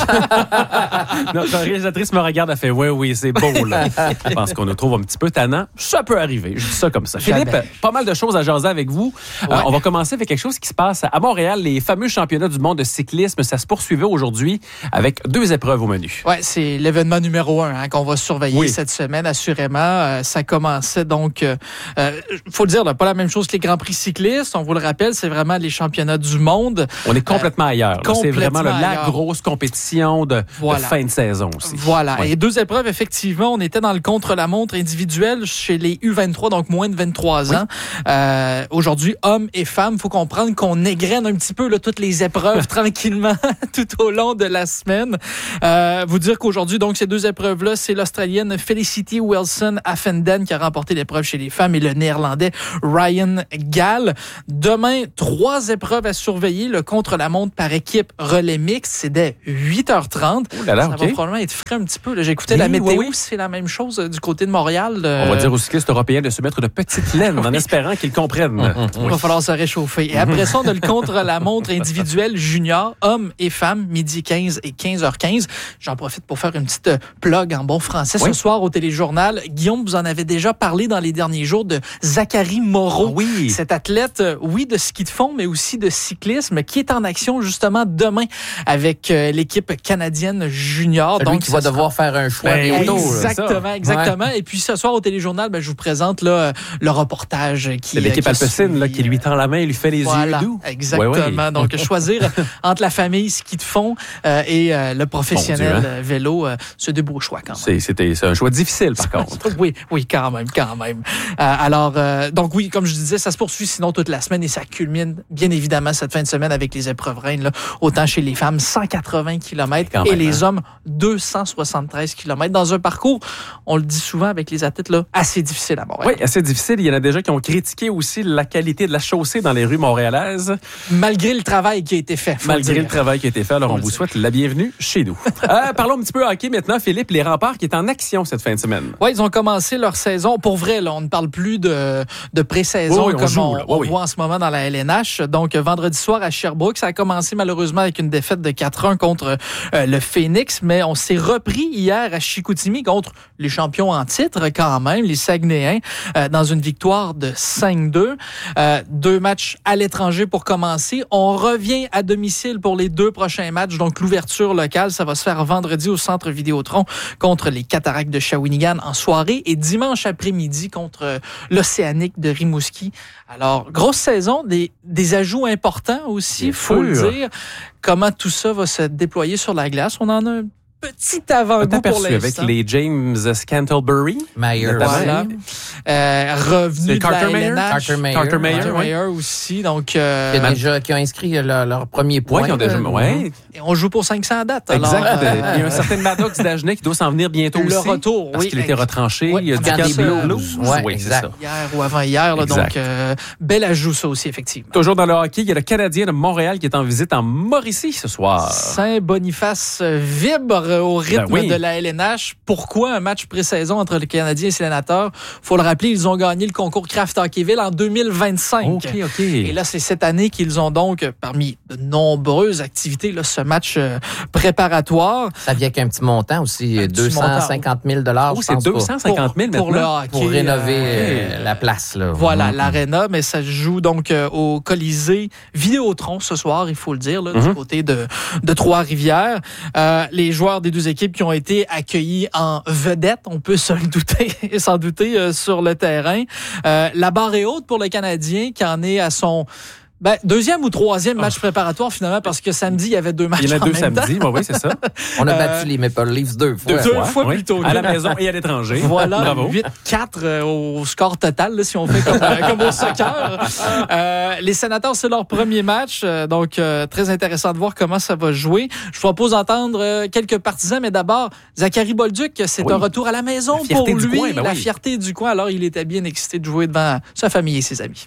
Notre réalisatrice me regarde, elle fait « Oui, oui, c'est beau. » là. Je pense qu'on nous trouve un petit peu tannant. Ça peut arriver, je dis ça comme ça. Philippe, Jamais. pas mal de choses à jaser avec vous. Ouais. Euh, on va commencer avec quelque chose qui se passe à Montréal. Les fameux championnats du monde de cyclisme, ça se poursuivait aujourd'hui avec deux épreuves au menu. Oui, c'est l'événement numéro un hein, qu'on va surveiller Oui. cette semaine, assurément. Euh, ça commençait donc, il euh, faut le dire, là, pas la même chose que les Grands Prix cyclistes. On vous le rappelle, c'est vraiment les championnats du monde. On est complètement euh, ailleurs. Là. C'est vraiment là, la ailleurs. grosse compétition de, voilà. de fin de saison aussi. Voilà. Oui. Et deux épreuves, effectivement, on était dans le contre-la-montre individuel chez les U vingt-trois, donc moins de vingt-trois ans. Oui. Euh, aujourd'hui, hommes et femmes, il faut comprendre qu'on égrène un petit peu là, toutes les épreuves tranquillement tout au long de la semaine. Euh, vous dire qu'aujourd'hui, donc, ces deux épreuves-là, c'est l'Australienne Felicity Wilson-Affenden qui a remporté l'épreuve chez les femmes et le Néerlandais Ryan Gall. Demain, trois épreuves à surveiller. Le contre-la-montre par équipe relais mixte, c'est dès huit heures trente. Oh là là, ça okay. va probablement être frais un petit peu. Là. J'écoutais oui, la météo, oui, oui. c'est la même chose euh, du côté de Montréal. Euh... On va dire aux cyclistes européens de se mettre de petites laines en espérant qu'ils comprennent. Mm-hmm. Oui. Il va falloir se réchauffer. Et après ça, on a le contre-la-montre individuel junior, hommes et femmes, midi quinze et quinze heures quinze. J'en profite pour faire une petite plug en bon français. Oui. Ce soir, au téléjournal, Guillaume, vous en avez déjà parlé dans les derniers jours de Zachary Moreau. Oh oui. Cet athlète, oui, de ski de fond, mais aussi de cyclisme, qui est en action justement demain avec euh, l'équipe canadienne junior. Celui Donc, qui va sera... devoir faire un choix ben, bientôt. Exactement, exactement. Ouais. Et puis ce soir, au téléjournal, ben, je vous présente là, le reportage qui... C'est l'équipe qui Alpecin là, qui lui tend la main et lui fait les voilà, yeux doux. Exactement. Ouais, ouais. Donc, choisir entre la famille ski de fond euh, et euh, le professionnel bon Dieu, hein? vélo, euh, c'est de beaux choix quand même. C'est, c'était, c'est un choix difficile, par contre. oui, oui, quand même, quand même. Euh, alors, euh, donc oui, comme je disais, ça se poursuit sinon toute la semaine et ça culmine bien évidemment cette fin de semaine avec les épreuves reines, là, autant chez les femmes, cent quatre-vingts kilomètres et même, les hein? hommes, deux cent soixante-treize kilomètres dans un parcours, on le dit souvent avec les athlètes, là, assez difficile à Montréal. Oui, assez difficile. Il y en a déjà qui ont critiqué aussi la qualité de la chaussée dans les rues montréalaises. Malgré le travail qui a été fait. Malgré le, le travail qui a été fait, alors faut on vous dire. souhaite la bienvenue chez nous. euh, parlons un petit peu hockey maintenant, Philippe. Les Remparts qui est en action cette fin de semaine. Oui, ils ont commencé leur saison. Pour vrai, là, on ne parle plus de, de pré-saison oui, oui, on comme joue, on, oui, on oui. voit en ce moment dans la L N H. Donc, vendredi soir à Sherbrooke, ça a commencé malheureusement avec une défaite de quatre un contre euh, le Phoenix, mais on s'est repris hier à Chicoutimi contre les champions en titre quand même, les Saguenayens, euh, dans une victoire de cinq deux. Euh, deux matchs à l'étranger pour commencer. On revient à domicile pour les deux prochains matchs. Donc, l'ouverture locale, ça va se faire vendredi au Centre Vidéotron contre les Cataractes de Shawinigan en soirée et dimanche après-midi contre euh, l'Océanique de Rimouski. Alors, grosse saison, des, des ajouts importants aussi, il faut le dire. Comment tout ça va se déployer sur la glace? On en a un petit avant-goût pour l'instant. Avec les James Scantlebury. Mayer. Voilà. Euh, revenu de Carter la Mayer. L N H. Carter Mayer. Carter Mayer, Carter oui. Mayer aussi. Donc, euh, qui, a déjà, qui ont inscrit leur, leur premier point. Oui, qui ont déjà, ouais. Et on joue pour cinq cents dates. Exact. Alors, euh, il y a un certain Maddox Dagenet qui doit s'en venir bientôt le aussi. retour, parce oui. qu'il était retranché. Oui, il y a du des Blues. Blues. Ouais, oui, exact. exact. Hier ou avant-hier. Là, donc, euh, bel ajout, ça aussi, effectivement. Toujours dans le hockey, il y a le Canadien de Montréal qui est en visite en Mauricie ce soir. Saint-Boniface vibre au rythme ben oui. de la L N H. Pourquoi un match pré-saison entre le Canadien et les Sénateurs? Faut le rappeler, ils ont gagné le concours Kraft Hockeyville en deux mille vingt-cinq. OK, OK. Et là, c'est cette année qu'ils ont donc, parmi de nombreuses activités, là, ce match euh, préparatoire. Ça vient qu'un petit montant aussi, deux cent cinquante mille dollars. Oh, c'est deux cent cinquante mille pour, pour le hockey. Pour rénover euh, euh, la place. Là. Voilà, mmh. l'aréna, mais ça se joue donc euh, au Colisée Vidéotron ce soir, il faut le dire, là, mmh. du côté de, de Trois-Rivières. Euh, les joueurs des deux équipes qui ont été accueillis en vedette, on peut s'en douter, s'en douter euh, sur le terrain. Euh, la barre est haute pour le Canadien qui en est à son Ben, deuxième ou troisième match oh. préparatoire, finalement, parce que samedi, il y avait deux matchs en même temps. Il y en a deux samedis, bah oui, c'est ça. On a battu euh, les Maple Leafs deux fois. Deux, deux fois, fois oui. plutôt. À la maison et à l'étranger. Voilà, huit quatre euh, au score total, là, si on fait comme, euh, comme au soccer. Euh, les Sénateurs, c'est leur premier match, euh, donc euh, très intéressant de voir comment ça va jouer. Je propose d'entendre euh, quelques partisans, mais d'abord, Zachary Bolduc, c'est oui. un retour à la maison pour lui. Coin, ben la oui. fierté du coin, alors il était bien excité de jouer devant sa famille et ses amis.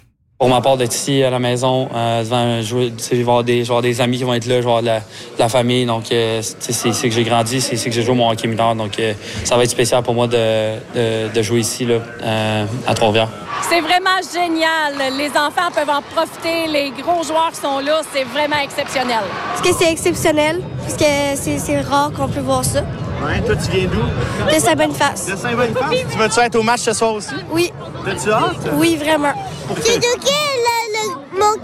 Pour ma part, d'être ici à la maison, euh, devant jouer, je vais avoir des, je vais avoir des amis qui vont être là, je vais avoir de la, de la famille. Donc, euh, c'est ici que j'ai grandi, c'est ici que j'ai joué mon hockey mineur. Donc, euh, ça va être spécial pour moi de, de, de jouer ici, là, euh, à Trois-Rivières. C'est vraiment génial. Les enfants peuvent en profiter. Les gros joueurs qui sont là, c'est vraiment exceptionnel. Parce que c'est exceptionnel, parce que c'est, c'est rare qu'on peut voir ça. Ouais, toi, tu viens d'où? De Saint-Boniface. De Saint-Boniface? Tu veux-tu être au match ce soir aussi? Oui. T'as-tu hâte? Oui, vraiment. C'est Duquet, le, le, mon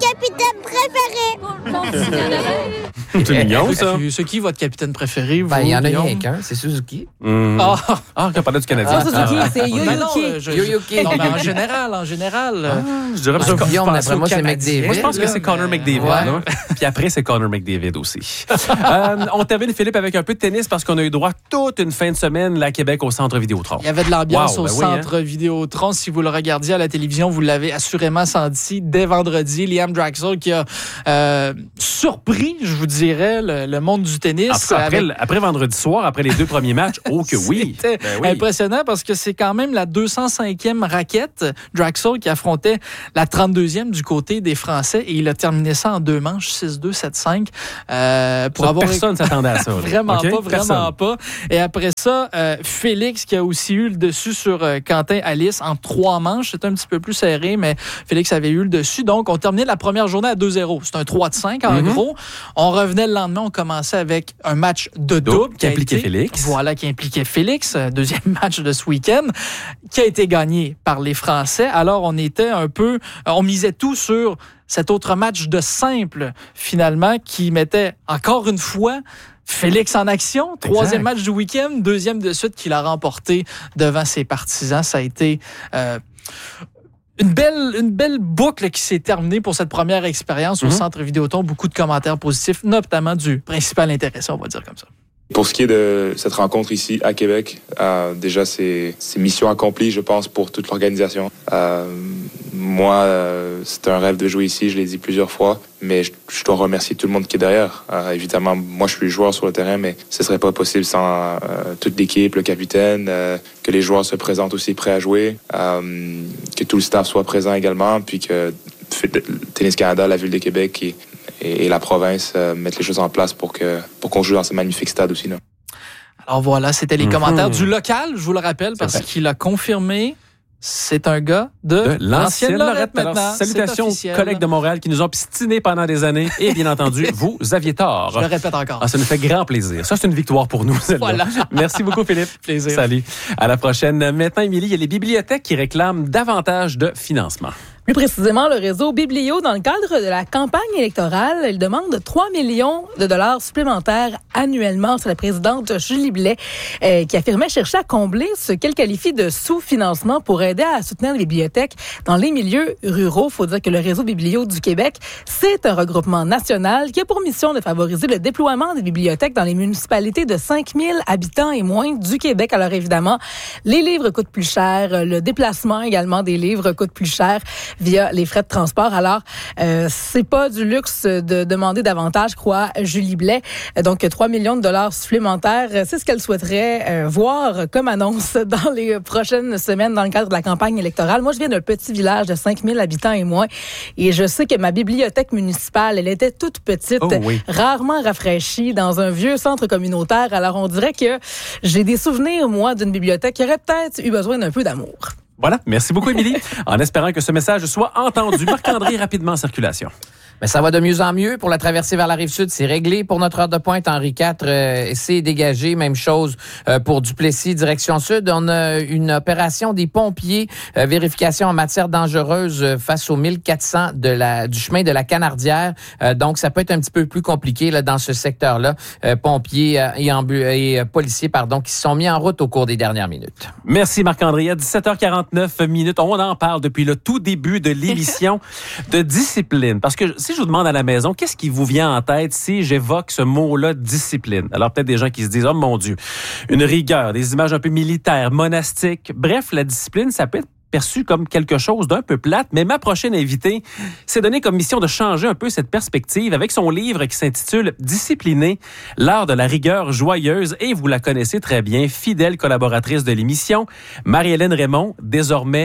capitaine préféré. C'est mignon, ça. C'est qui votre capitaine préféré? Ben, il y en a rien qu'un, c'est Suzuki. Mmh. Ah, ah, on parlait du Canadien. Ah, Suzuki, c'est Yo-Yo-Ki. Ben non, je- Yo-Yo-Ki. Non, mais en général, en général. Ah, je dirais parce Ah, que Guillaume, je pense d'après au moi, c'est Canadien. McDavid, Moi, je pense que là, c'est Connor mais- McDavid. Ouais. là. Puis après, c'est Connor McDavid aussi. euh, on termine, Philippe, avec un peu de tennis parce qu'on a eu droit toute une fin de semaine là, à Québec au Centre Vidéotron. Il y avait de l'ambiance Wow, au ben oui, hein. Centre Vidéotron. Si vous le regardiez à la télévision, vous l'avez assurément senti dès vendredi. Liam Draxler qui a euh, surpris, je vous dirais, le, le monde du tennis. En tout cas, après, avec- le- après vendredi soir, après les deux premiers matchs, oh que oui. C'était Ben oui. impressionnant parce que c'est quand même la deux cent cinquième raquette, Draxler, qui affrontait la trente-deuxième du côté des Français et il a terminé ça en deux manches, six deux, sept cinq. Euh, pour Ça, avoir... personne s'attendait à ça. là. Vraiment OK? pas, vraiment Personne. pas. Et après ça, euh, Félix qui a aussi eu le dessus sur euh, Quentin Alice en trois manches. C'était un petit peu plus serré, mais Félix avait eu le dessus. Donc, on terminait la première journée à deux zéro. C'est un trois de cinq en Mm-hmm. gros. On revenait le lendemain, on commençait avec un match de double. Double qui a impliquait été- Félix. Voilà, qui impliquait Félix. euh, Deuxième match de ce week-end, qui a été gagné par les Français. Alors, on était un peu... euh, On misait tout sur cet autre match de simple, finalement, qui mettait encore une fois Félix en action. Troisième Exact. match du week-end, deuxième de suite qu'il a remporté devant ses partisans. Ça a été... euh, Une belle, une belle boucle qui s'est terminée pour cette première expérience au Mhm. Centre Vidéotron. Beaucoup de commentaires positifs, notamment du principal intéressé, on va dire comme ça. Pour ce qui est de cette rencontre ici à Québec, euh, déjà c'est, c'est mission accomplie, je pense, pour toute l'organisation. Euh, moi, euh, c'est un rêve de jouer ici, je l'ai dit plusieurs fois, mais je, je dois remercier tout le monde qui est derrière. Euh, évidemment, moi je suis joueur sur le terrain, mais ce serait pas possible sans euh, toute l'équipe, le capitaine, euh, que les joueurs se présentent aussi prêts à jouer, euh, que tout le staff soit présent également, puis que Tennis Canada, la Ville de Québec et et, et la province euh, mettre les choses en place pour que pour qu'on joue dans ce magnifique stade aussi. Là. Alors voilà, c'était les Mhm. commentaires du local, je vous le rappelle, parce vrai. qu'il a confirmé. C'est un gars de, De l'ancienne Lorette. Lorette Alors, maintenant. salutations aux C'est officiel. collègues de Montréal qui nous ont pistinés pendant des années. Et bien entendu, vous aviez tort. Je le répète encore. Ah, ça nous fait grand plaisir. Ça, c'est une victoire pour nous. celle-là. Voilà. Merci beaucoup, Philippe. Plaisir. Salut. À la prochaine. Maintenant, Émilie, il y a les bibliothèques qui réclament davantage de financement. Plus précisément, le réseau Biblio, dans le cadre de la campagne électorale, il demande trois millions de dollars supplémentaires annuellement. C'est la présidente Julie Blais euh, qui affirmait chercher à combler ce qu'elle qualifie de sous-financement pour aider à soutenir les bibliothèques dans les milieux ruraux. Il faut dire que le réseau Biblio du Québec, c'est un regroupement national qui a pour mission de favoriser le déploiement des bibliothèques dans les municipalités de cinq mille habitants et moins du Québec. Alors évidemment, les livres coûtent plus cher, le déplacement également des livres coûte plus cher via les frais de transport. Alors, euh, c'est pas du luxe de demander davantage, croit Julie Blais. Donc, trois millions de dollars supplémentaires, c'est ce qu'elle souhaiterait euh, voir comme annonce dans les prochaines semaines dans le cadre de la campagne électorale. Moi, je viens d'un petit village de cinq mille habitants et moins, et je sais que ma bibliothèque municipale, elle était toute petite, Oh oui. rarement rafraîchie, dans un vieux centre communautaire. Alors, on dirait que j'ai des souvenirs, moi, d'une bibliothèque qui aurait peut-être eu besoin d'un peu d'amour. Voilà. Merci beaucoup, Émilie. En espérant que ce message soit entendu. Marc-André, rapidement en circulation. Mais ça va de mieux en mieux pour la traversée vers la Rive-Sud. C'est réglé pour notre heure de pointe. Henri quatre, euh, c'est dégagé. Même chose euh, pour Duplessis, direction sud. On a une opération des pompiers, euh, vérification en matière dangereuse euh, face aux mille quatre cents de la, du chemin de la Canardière. Euh, donc, ça peut être un petit peu plus compliqué là, dans ce secteur-là. Euh, pompiers euh, et, ambu- et euh, policiers pardon, qui se sont mis en route au cours des dernières minutes. Merci Marc-André. À dix-sept heures quarante-neuf minutes, on en parle depuis le tout début de l'émission de discipline. Parce que si je vous demande à la maison, qu'est-ce qui vous vient en tête si j'évoque ce mot-là, discipline? Alors peut-être des gens qui se disent, oh mon Dieu, une rigueur, des images un peu militaires, monastiques. Bref, la discipline, ça peut être perçu comme quelque chose d'un peu plate, mais ma prochaine invitée s'est donné comme mission de changer un peu cette perspective avec son livre qui s'intitule « Discipliné, l'art de la rigueur joyeuse » et vous la connaissez très bien, fidèle collaboratrice de l'émission, Marie-Hélène Raymond, désormais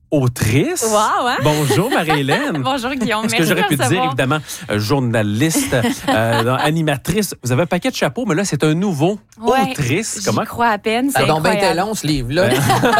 autrice. Wow, hein? Bonjour, Marie-Hélène. Bonjour, Guillaume. Est-ce Merci que j'aurais pu de recevoir. dire, évidemment, euh, journaliste, euh, animatrice. Vous avez un paquet de chapeaux, mais là, c'est un nouveau. Ouais, Autrice. Comment? J'y crois à peine. C'est Ça donc bien été incroyable. long, ce livre-là.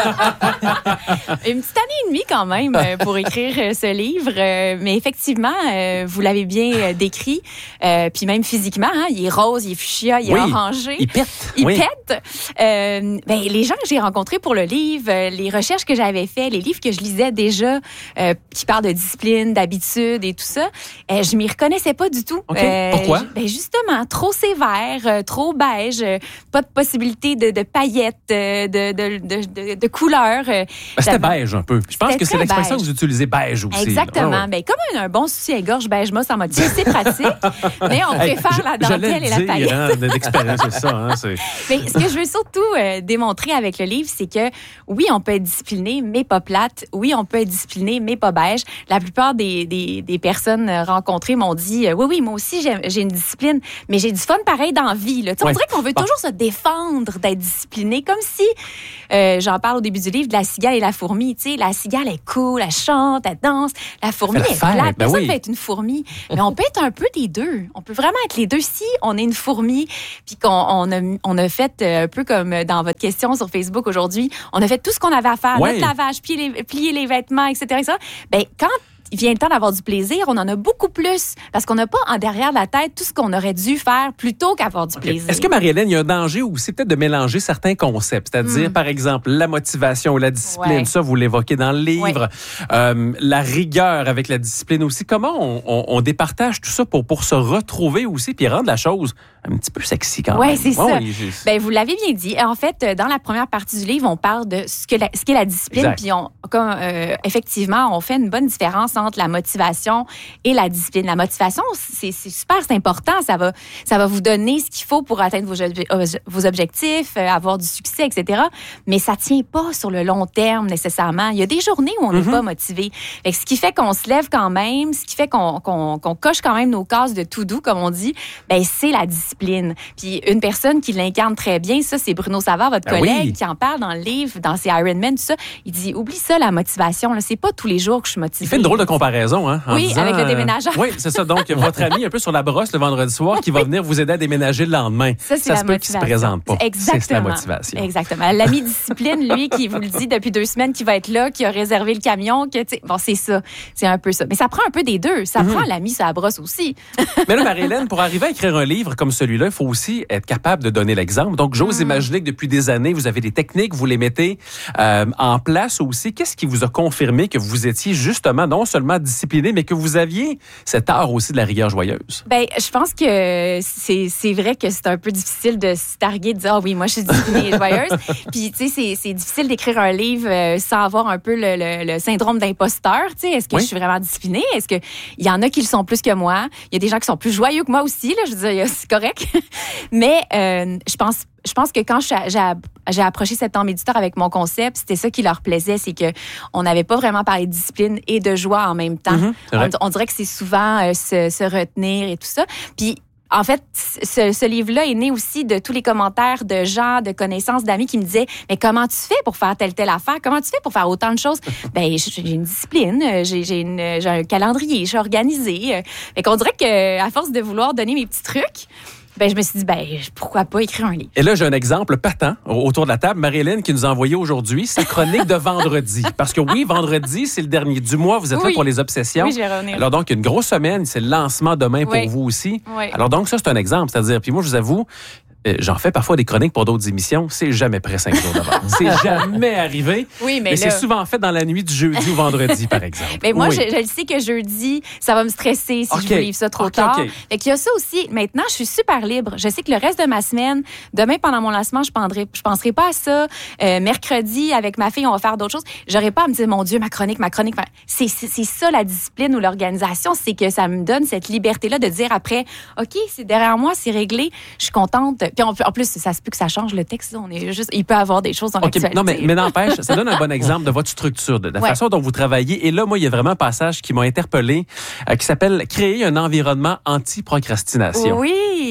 Une petite année et demie quand même euh, pour écrire euh, ce livre. Euh, mais effectivement, euh, vous l'avez bien euh, décrit. Euh, puis même physiquement, hein, il est rose, il est fuchsia, il est Oui, orangé. il pète. Il Oui. pète. Euh, ben, les gens que j'ai rencontrés pour le livre, euh, les recherches que j'avais faites, les livres que je lisais déjà, euh, qui parlent de discipline, d'habitude et tout ça, euh, je m'y reconnaissais pas du tout. OK. Euh, Pourquoi? j- Ben justement, trop sévère, euh, trop beige, euh, pas de possibilité de, de paillettes, euh, de, de, de, de, de couleurs. euh, Ben, c'était j'avais- beige un peu. Je pense C'était que c'est très l'expression beige. que vous utilisez, beige aussi. Exactement. là. Ah ouais. Ben, comme un, un bon soutien-gorge beige moss en motif, c'est pratique. Mais on Hey, préfère je- la j'allais dentelle le et la dire, paillette. hein, de l'expérience, c'est ça. Hein, c'est... Mais ce que je veux surtout euh, démontrer avec le livre, c'est que oui, on peut être discipliné, mais pas plate. Oui, on peut être discipliné, mais pas beige. La plupart des, des, des personnes euh, rencontrées m'ont dit euh, oui, oui, moi aussi, j'ai, j'ai une discipline, mais j'ai du fun pareil dans la vie. Là. Tu sais, Ouais. On dirait qu'on veut Bon. toujours se défendre d'être discipliné, comme si, euh, j'en parle au début du livre, de la cigale et la fourmi. Tu sais, la cigale est cool, elle chante, elle danse. La fourmi Elle fait est l'affaire, plate. ben Personne oui. ne peut être une fourmi. Mais on peut être un peu des deux. On peut vraiment être les deux si on est une fourmi, puis qu'on on a, on a fait euh, un peu comme dans votre question sur Facebook aujourd'hui, on a fait tout ce qu'on avait à faire, Ouais. notre lavage, plier les, plier les vêtements, et cetera, et cetera. Ben, quand il vient le temps d'avoir du plaisir, on en a beaucoup plus parce qu'on n'a pas en derrière la tête tout ce qu'on aurait dû faire plutôt qu'avoir du plaisir. Est-ce que, Marie-Hélène, il y a un danger aussi peut-être de mélanger certains concepts? C'est-à-dire, Mm. par exemple, la motivation ou la discipline. Ouais. Ça, vous l'évoquez dans le livre. Euh, la rigueur avec la discipline aussi. Comment on, on, on départage tout ça pour, pour se retrouver aussi puis rendre la chose un petit peu sexy quand Ouais, même? c'est ça. oui, j'ai- Ben, vous l'avez bien dit. En fait, euh, dans la première partie du livre, on parle de ce que la, ce qu'est la discipline. Exact. Puis, on, comme, euh, effectivement, on fait une bonne différence entre la motivation et la discipline. La motivation, c'est, c'est super, c'est important. Ça va, ça va vous donner ce qu'il faut pour atteindre vos, obje- vos objectifs, euh, avoir du succès, et cetera. Mais ça tient pas sur le long terme nécessairement. Il y a des journées où on n'est Mm-hmm. pas motivé. Fait que ce qui fait qu'on se lève quand même, ce qui fait qu'on, qu'on, qu'on coche quand même nos cases de tout doux, comme on dit, ben c'est la discipline. Puis une personne qui l'incarne très bien, ça, c'est Bruno Savard, votre Ben collègue, oui. qui en parle dans le livre, dans ses Ironman, tout ça. Il dit, oublie ça, la motivation. Là, c'est pas tous les jours que je suis motivée. Il fait une drôle de comparaison, hein? en Oui, disant, avec le euh, déménageur. oui, c'est ça. Donc, votre ami un peu sur la brosse le vendredi soir qui va venir vous aider à déménager le lendemain. Ça, c'est la se peut qu'il se motivation. présente pas. Exactement. C'est la motivation. Exactement. L'ami discipline, lui, qui vous le dit depuis deux semaines, qui va être là, qui a réservé le camion, que, tu sais, bon, c'est ça. C'est un peu ça. Mais ça prend un peu des deux. Ça Mhm. prend l'ami sur la brosse aussi. Mais là, Marie-Hélène, pour arriver à écrire un livre comme celui-là, il faut aussi être capable de donner l'exemple. Donc, j'ose imaginer que depuis des années, vous avez des techniques, vous les mettez euh, en place aussi. Qu'est-ce qui vous a confirmé que vous étiez justement non seulement discipliné, mais que vous aviez cet art aussi de la rigueur joyeuse? Ben, je pense que c'est, c'est vrai que c'est un peu difficile de se targuer, de dire, ah oui, moi, je suis disciplinée et joyeuse. Puis, tu sais, c'est, c'est difficile d'écrire un livre euh, sans avoir un peu le, le, le syndrome d'imposteur. Tu sais, est-ce que Oui. je suis vraiment disciplinée? Est-ce que il y en a qui le sont plus que moi? Il y a des gens qui sont plus joyeux que moi aussi, là. Je veux dire, c'est correct. Mais, euh, je pense, je pense que quand j'ai, j'ai, j'ai approché Septembre Éditeur avec mon concept, c'était ça qui leur plaisait, c'est que on n'avait pas vraiment parlé de discipline et de joie en même temps. Mhm, c'est vrai. on, on dirait que c'est souvent euh, se, se retenir et tout ça. Puis, en fait, ce, ce livre-là est né aussi de tous les commentaires de gens, de connaissances, d'amis qui me disaient « Mais comment tu fais pour faire telle, telle affaire? Comment tu fais pour faire autant de choses? » Ben, j'ai une discipline, j'ai, j'ai, une, j'ai un calendrier, je suis organisée. Fait qu'on dirait qu'à force de vouloir donner mes petits trucs, ben, je me suis dit, ben, pourquoi pas écrire un livre? Et là, j'ai un exemple patent autour de la table. Marie-Hélène qui nous a envoyé aujourd'hui sa chronique de vendredi. Parce que oui, vendredi, c'est le dernier du mois. Vous êtes Oui. là pour les obsessions. Oui, je vais revenir. Alors donc, une grosse semaine. C'est le lancement demain pour Oui. vous aussi. Oui. Alors donc, ça, c'est un exemple. C'est-à-dire, puis moi, je vous avoue, euh, j'en fais parfois des chroniques pour d'autres émissions. C'est jamais près cinq jours d'avance. C'est jamais arrivé. Oui, mais c'est là- souvent fait dans la nuit du jeudi au vendredi, par exemple. Mais moi, Oui. je, je le sais que jeudi, ça va me stresser si OK. je vous livre ça trop OK, tard. OK. Fait qu'il y a ça aussi. Maintenant, je suis super libre. Je sais que le reste de ma semaine, demain, pendant mon lancement, je penserai, je penserai pas à ça. Euh, mercredi, avec ma fille, on va faire d'autres choses. J'aurais pas à me dire, mon Dieu, ma chronique, ma chronique. ma- C'est, c'est, c'est ça, la discipline ou l'organisation. C'est que ça me donne cette liberté-là de dire après, OK, c'est derrière moi, c'est réglé. Je suis contente. Puis en, en plus, ça se peut que ça change le texte. On est juste, il peut y avoir des choses dans OK, l'actualité. non, mais, mais n'empêche, ça donne un bon exemple de votre structure, de la Ouais. façon dont vous travaillez. Et là, moi, il y a vraiment un passage qui m'a interpellé, euh, qui s'appelle « Créer un environnement anti-procrastination ». Oui.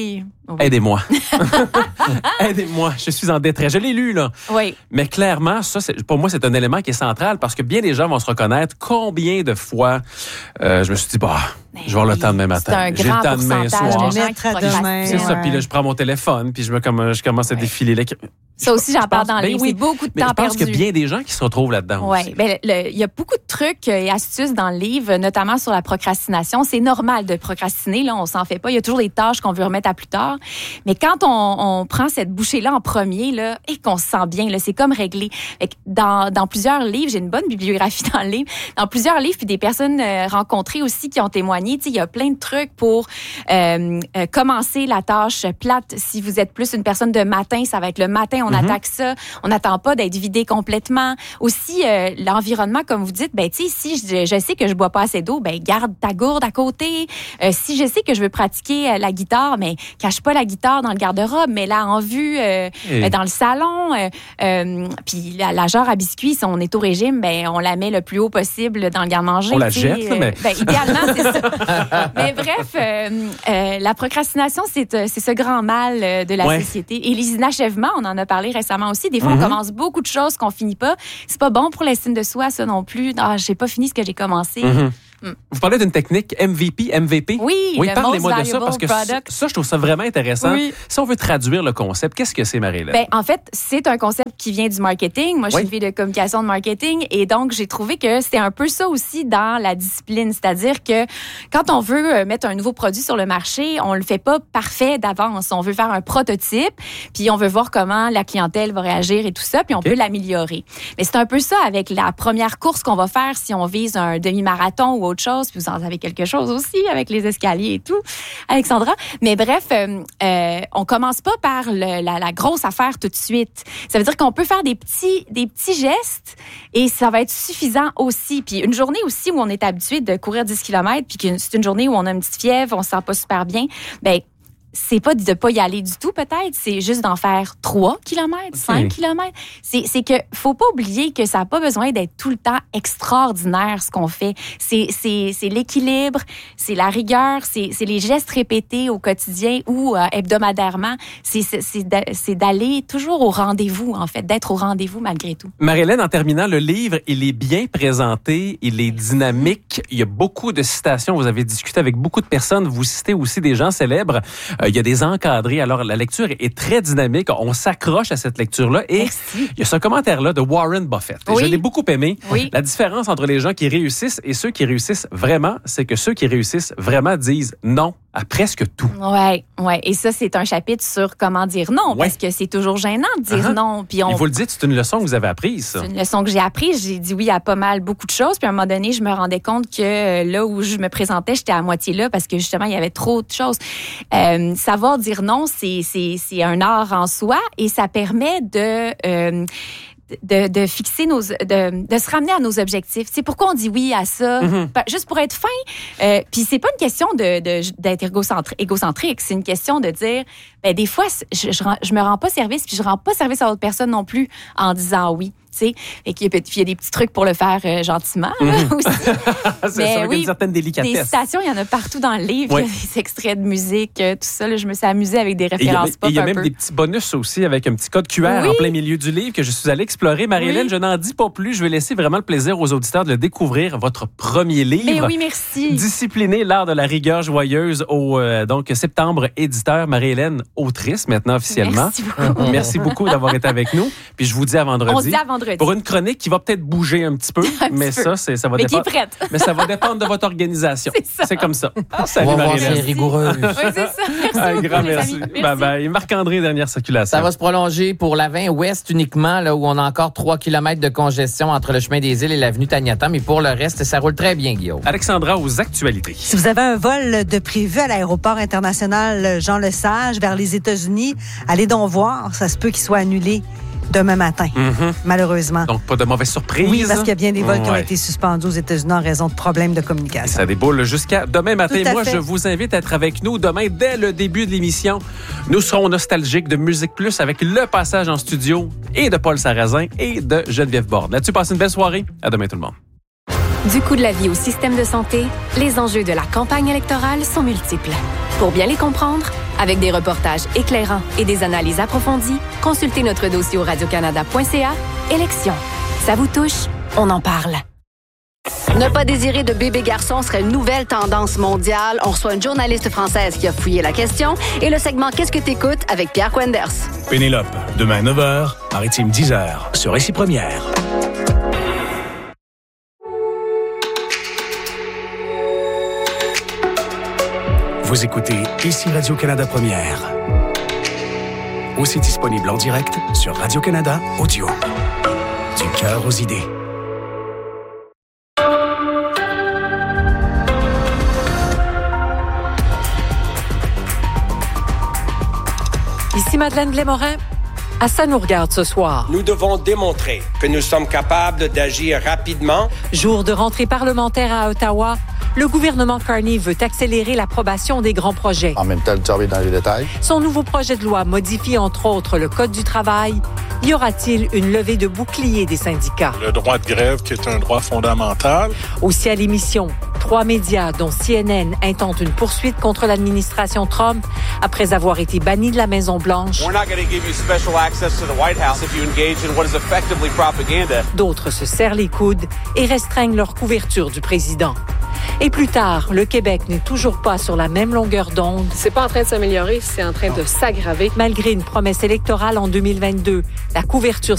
Oui. Aidez-moi. Aidez-moi. Je suis en détresse. Je l'ai lu, là. Oui. Mais clairement, ça, c'est, pour moi, c'est un élément qui est central parce que bien des gens vont se reconnaître. Combien de fois euh, je me suis dit, bah, je vais avoir le temps demain matin. C'est un J'ai grand le temps demain pourcentage soir. de gens qui procrastinent. C'est ça. Puis là, je prends mon téléphone, puis je, me, comme, je commence à ouais. défiler. Les... Ça aussi, j'en parle dans le ben livre. Oui, c'est beaucoup de mais temps je pense perdu. qu'il y a bien des gens qui se retrouvent là-dedans. Oui. Ben, il y a beaucoup de trucs et astuces dans le livre, notamment sur la procrastination. C'est normal de procrastiner. Là, on s'en fait pas. Il y a toujours des tâches qu'on veut remettre à plus tard. Mais quand on, on prend cette bouchée-là en premier, là, et qu'on se sent bien, là, c'est comme réglé. Fait que dans, dans plusieurs livres, j'ai une bonne bibliographie dans le livre, dans plusieurs livres, puis des personnes euh, rencontrées aussi qui ont témoigné. Tu sais, il y a plein de trucs pour euh, euh, commencer la tâche plate. Si vous êtes plus une personne de matin, ça va être le matin, on mm-hmm. attaque ça. On n'attend pas d'être vidé complètement. Aussi, euh, l'environnement, comme vous dites, ben tu sais, si je, je sais que je bois pas assez d'eau, ben garde ta gourde à côté. Euh, si je sais que je veux pratiquer euh, la guitare, mais cache pas la guitare dans le garde-robe, mais là en vue euh, Et... euh, dans le salon. Euh, euh, puis la, la jarre à biscuits, si on est au régime, ben on la met le plus haut possible dans le garde-manger. On la jette, euh, mais ben idéalement c'est ça. Mais bref, euh, euh, la procrastination, c'est c'est ce grand mal euh, de la ouais. société. Et les inachèvements, on en a parlé récemment aussi. Des fois, mm-hmm. on commence beaucoup de choses qu'on finit pas. C'est pas bon pour l'estime de soi, ça non plus. Ah, j'ai pas fini ce que j'ai commencé. Mm-hmm. Mm. Vous parlez d'une technique M V P, M V P? Oui, oui le parlez-moi most de ça parce que product. ça, je trouve ça vraiment intéressant. Oui. Si on veut traduire le concept, qu'est-ce que c'est, Marie-Hélène? Ben, en fait, c'est un concept qui vient du marketing. Moi, je suis oui. une fille de communication de marketing et donc j'ai trouvé que c'était un peu ça aussi dans la discipline, c'est-à-dire que quand on veut mettre un nouveau produit sur le marché, on le fait pas parfait d'avance. On veut faire un prototype, puis on veut voir comment la clientèle va réagir et tout ça, puis on okay. peut l'améliorer. Mais c'est un peu ça avec la première course qu'on va faire si on vise un demi-marathon ou autre chose, puis vous en avez quelque chose aussi avec les escaliers et tout, Alexandra. Mais bref, euh, euh, on commence pas par le, la, la grosse affaire tout de suite. Ça veut dire qu'on peut faire des petits, des petits gestes et ça va être suffisant aussi. Puis une journée aussi où on est habitué de courir dix kilomètres, puis que c'est une journée où on a une petite fièvre, on se sent pas super bien, ben c'est pas de pas y aller du tout, peut-être. C'est juste d'en faire trois kilomètres, cinq kilomètres. C'est, c'est que, faut pas oublier que ça n'a pas besoin d'être tout le temps extraordinaire, ce qu'on fait. C'est, c'est, c'est l'équilibre, c'est la rigueur, c'est, c'est les gestes répétés au quotidien ou euh, hebdomadairement. C'est, c'est, c'est, c'est d'aller toujours au rendez-vous, en fait, d'être au rendez-vous malgré tout. Marie-Hélène, en terminant, le livre, il est bien présenté, il est dynamique. Il y a beaucoup de citations. Vous avez discuté avec beaucoup de personnes. Vous citez aussi des gens célèbres. Euh, il y a des encadrés. Alors, la lecture est très dynamique. On s'accroche à cette lecture-là. Et Merci. Il y a ce commentaire-là de Warren Buffett. Oui. Je l'ai beaucoup aimé. Oui. La différence entre les gens qui réussissent et ceux qui réussissent vraiment, c'est que ceux qui réussissent vraiment disent non à presque tout. Ouais, ouais. Et ça, c'est un chapitre sur comment dire non, ouais. parce que c'est toujours gênant de dire uh-huh. non. Puis on... Et vous le dites, c'est une leçon que vous avez apprise, ça. C'est une leçon que j'ai apprise. J'ai dit oui à pas mal, beaucoup de choses. Puis à un moment donné, je me rendais compte que là où je me présentais, j'étais à moitié là parce que justement, il y avait trop de choses. Euh, savoir dire non, c'est, c'est, c'est un art en soi et ça permet de... Euh, De, de fixer nos, de, de se ramener à nos objectifs. C'est pourquoi on dit oui à ça, mm-hmm. juste pour être fin. Euh, Puis c'est pas une question de, de d'être égocentri- égocentrique, c'est une question de dire, ben des fois, je, je, je me rends pas service, puis je rends pas service à l'autre personne non plus en disant oui. Tu sais, et qu'il y a, il y a des petits trucs pour le faire euh, gentiment là, mm-hmm. aussi. c'est Mais avec oui, une certaine délicatesse. Des citations, il y en a partout dans le livre. Oui. Il y a des extraits de musique, tout ça. Là, je me suis amusée avec des références pop. Et il y a un même peu. des petits bonus aussi avec un petit code Q R oui. en plein milieu du livre que je suis allée explorer. Marie-Hélène, oui. je n'en dis pas plus. Je vais laisser vraiment le plaisir aux auditeurs de le découvrir. Votre premier livre. Mais oui, merci. Discipliné, l'art de la rigueur joyeuse au euh, donc septembre éditeur. Marie-Hélène, autrice maintenant officiellement. Merci beaucoup. Merci beaucoup d'avoir été avec nous. Puis je vous dis à vendredi. On se dit à vendredi. Pour une chronique qui va peut-être bouger un petit peu, un mais petit ça, c'est, ça va mais dépendre. qui est prête. Mais ça va dépendre de votre organisation. C'est ça. C'est comme ça. Ah, Salut on va voir Marie-Hélène. si elle est rigoureuse. Oui, c'est ça. Merci Un beaucoup, grand les merci. amis. Merci. Bye bye. Marc-André, dernière circulation. Ça va se prolonger pour la vingt ouest uniquement, là où on a encore trois kilomètres de congestion entre le chemin des îles et l'avenue Taniata, mais pour le reste, ça roule très bien, Guillaume. Alexandra, aux actualités. Si vous avez un vol de prévu à l'aéroport international Jean-Lesage vers les États-Unis, allez donc voir. Ça se peut qu'il soit annulé demain matin, mm-hmm. malheureusement. Donc, pas de mauvaise surprise. Oui, parce qu'il y a bien des vols ouais. qui ont été suspendus aux États-Unis en raison de problèmes de communication. Ça déboule jusqu'à demain matin. Moi, fait. je vous invite à être avec nous demain dès le début de l'émission. Nous serons nostalgiques de Musique Plus avec le passage en studio et de Paul Sarrazin et de Geneviève Borde. Là-dessus, passez une belle soirée. À demain tout le monde. Du coût de la vie au système de santé, les enjeux de la campagne électorale sont multiples. Pour bien les comprendre, Avec des reportages éclairants et des analyses approfondies, consultez notre dossier au radiocanada point c a. Élections. Ça vous touche? On en parle. Ne pas désirer de bébé garçon serait une nouvelle tendance mondiale. On reçoit une journaliste française qui a fouillé la question et le segment Qu'est-ce que t'écoutes avec Pierre Quenders. Pénélope, demain neuf heures, Maritime dix heures, sur Récit Première. Vous écoutez Ici Radio-Canada Première. Aussi disponible en direct sur Radio-Canada Audio. Du cœur aux idées. Ici Madeleine Blais-Morin. À ça nous regarde ce soir. Nous devons démontrer que nous sommes capables d'agir rapidement. Jour de rentrée parlementaire à Ottawa, le gouvernement Carney veut accélérer l'approbation des grands projets. En même temps, le job est dans les détails. Son nouveau projet de loi modifie entre autres le Code du travail. Y aura-t-il une levée de bouclier des syndicats? Le droit de grève, qui est un droit fondamental. Aussi à l'émission, trois médias, dont C N N, intentent une poursuite contre l'administration Trump après avoir été bannis de la Maison-Blanche. D'autres se serrent les coudes et restreignent leur couverture du président. Et plus tard, le Québec n'est toujours pas sur la même longueur d'onde. C'est pas en train de s'améliorer, c'est en train de s'aggraver. Malgré une promesse électorale en deux mille vingt-deux, la couverture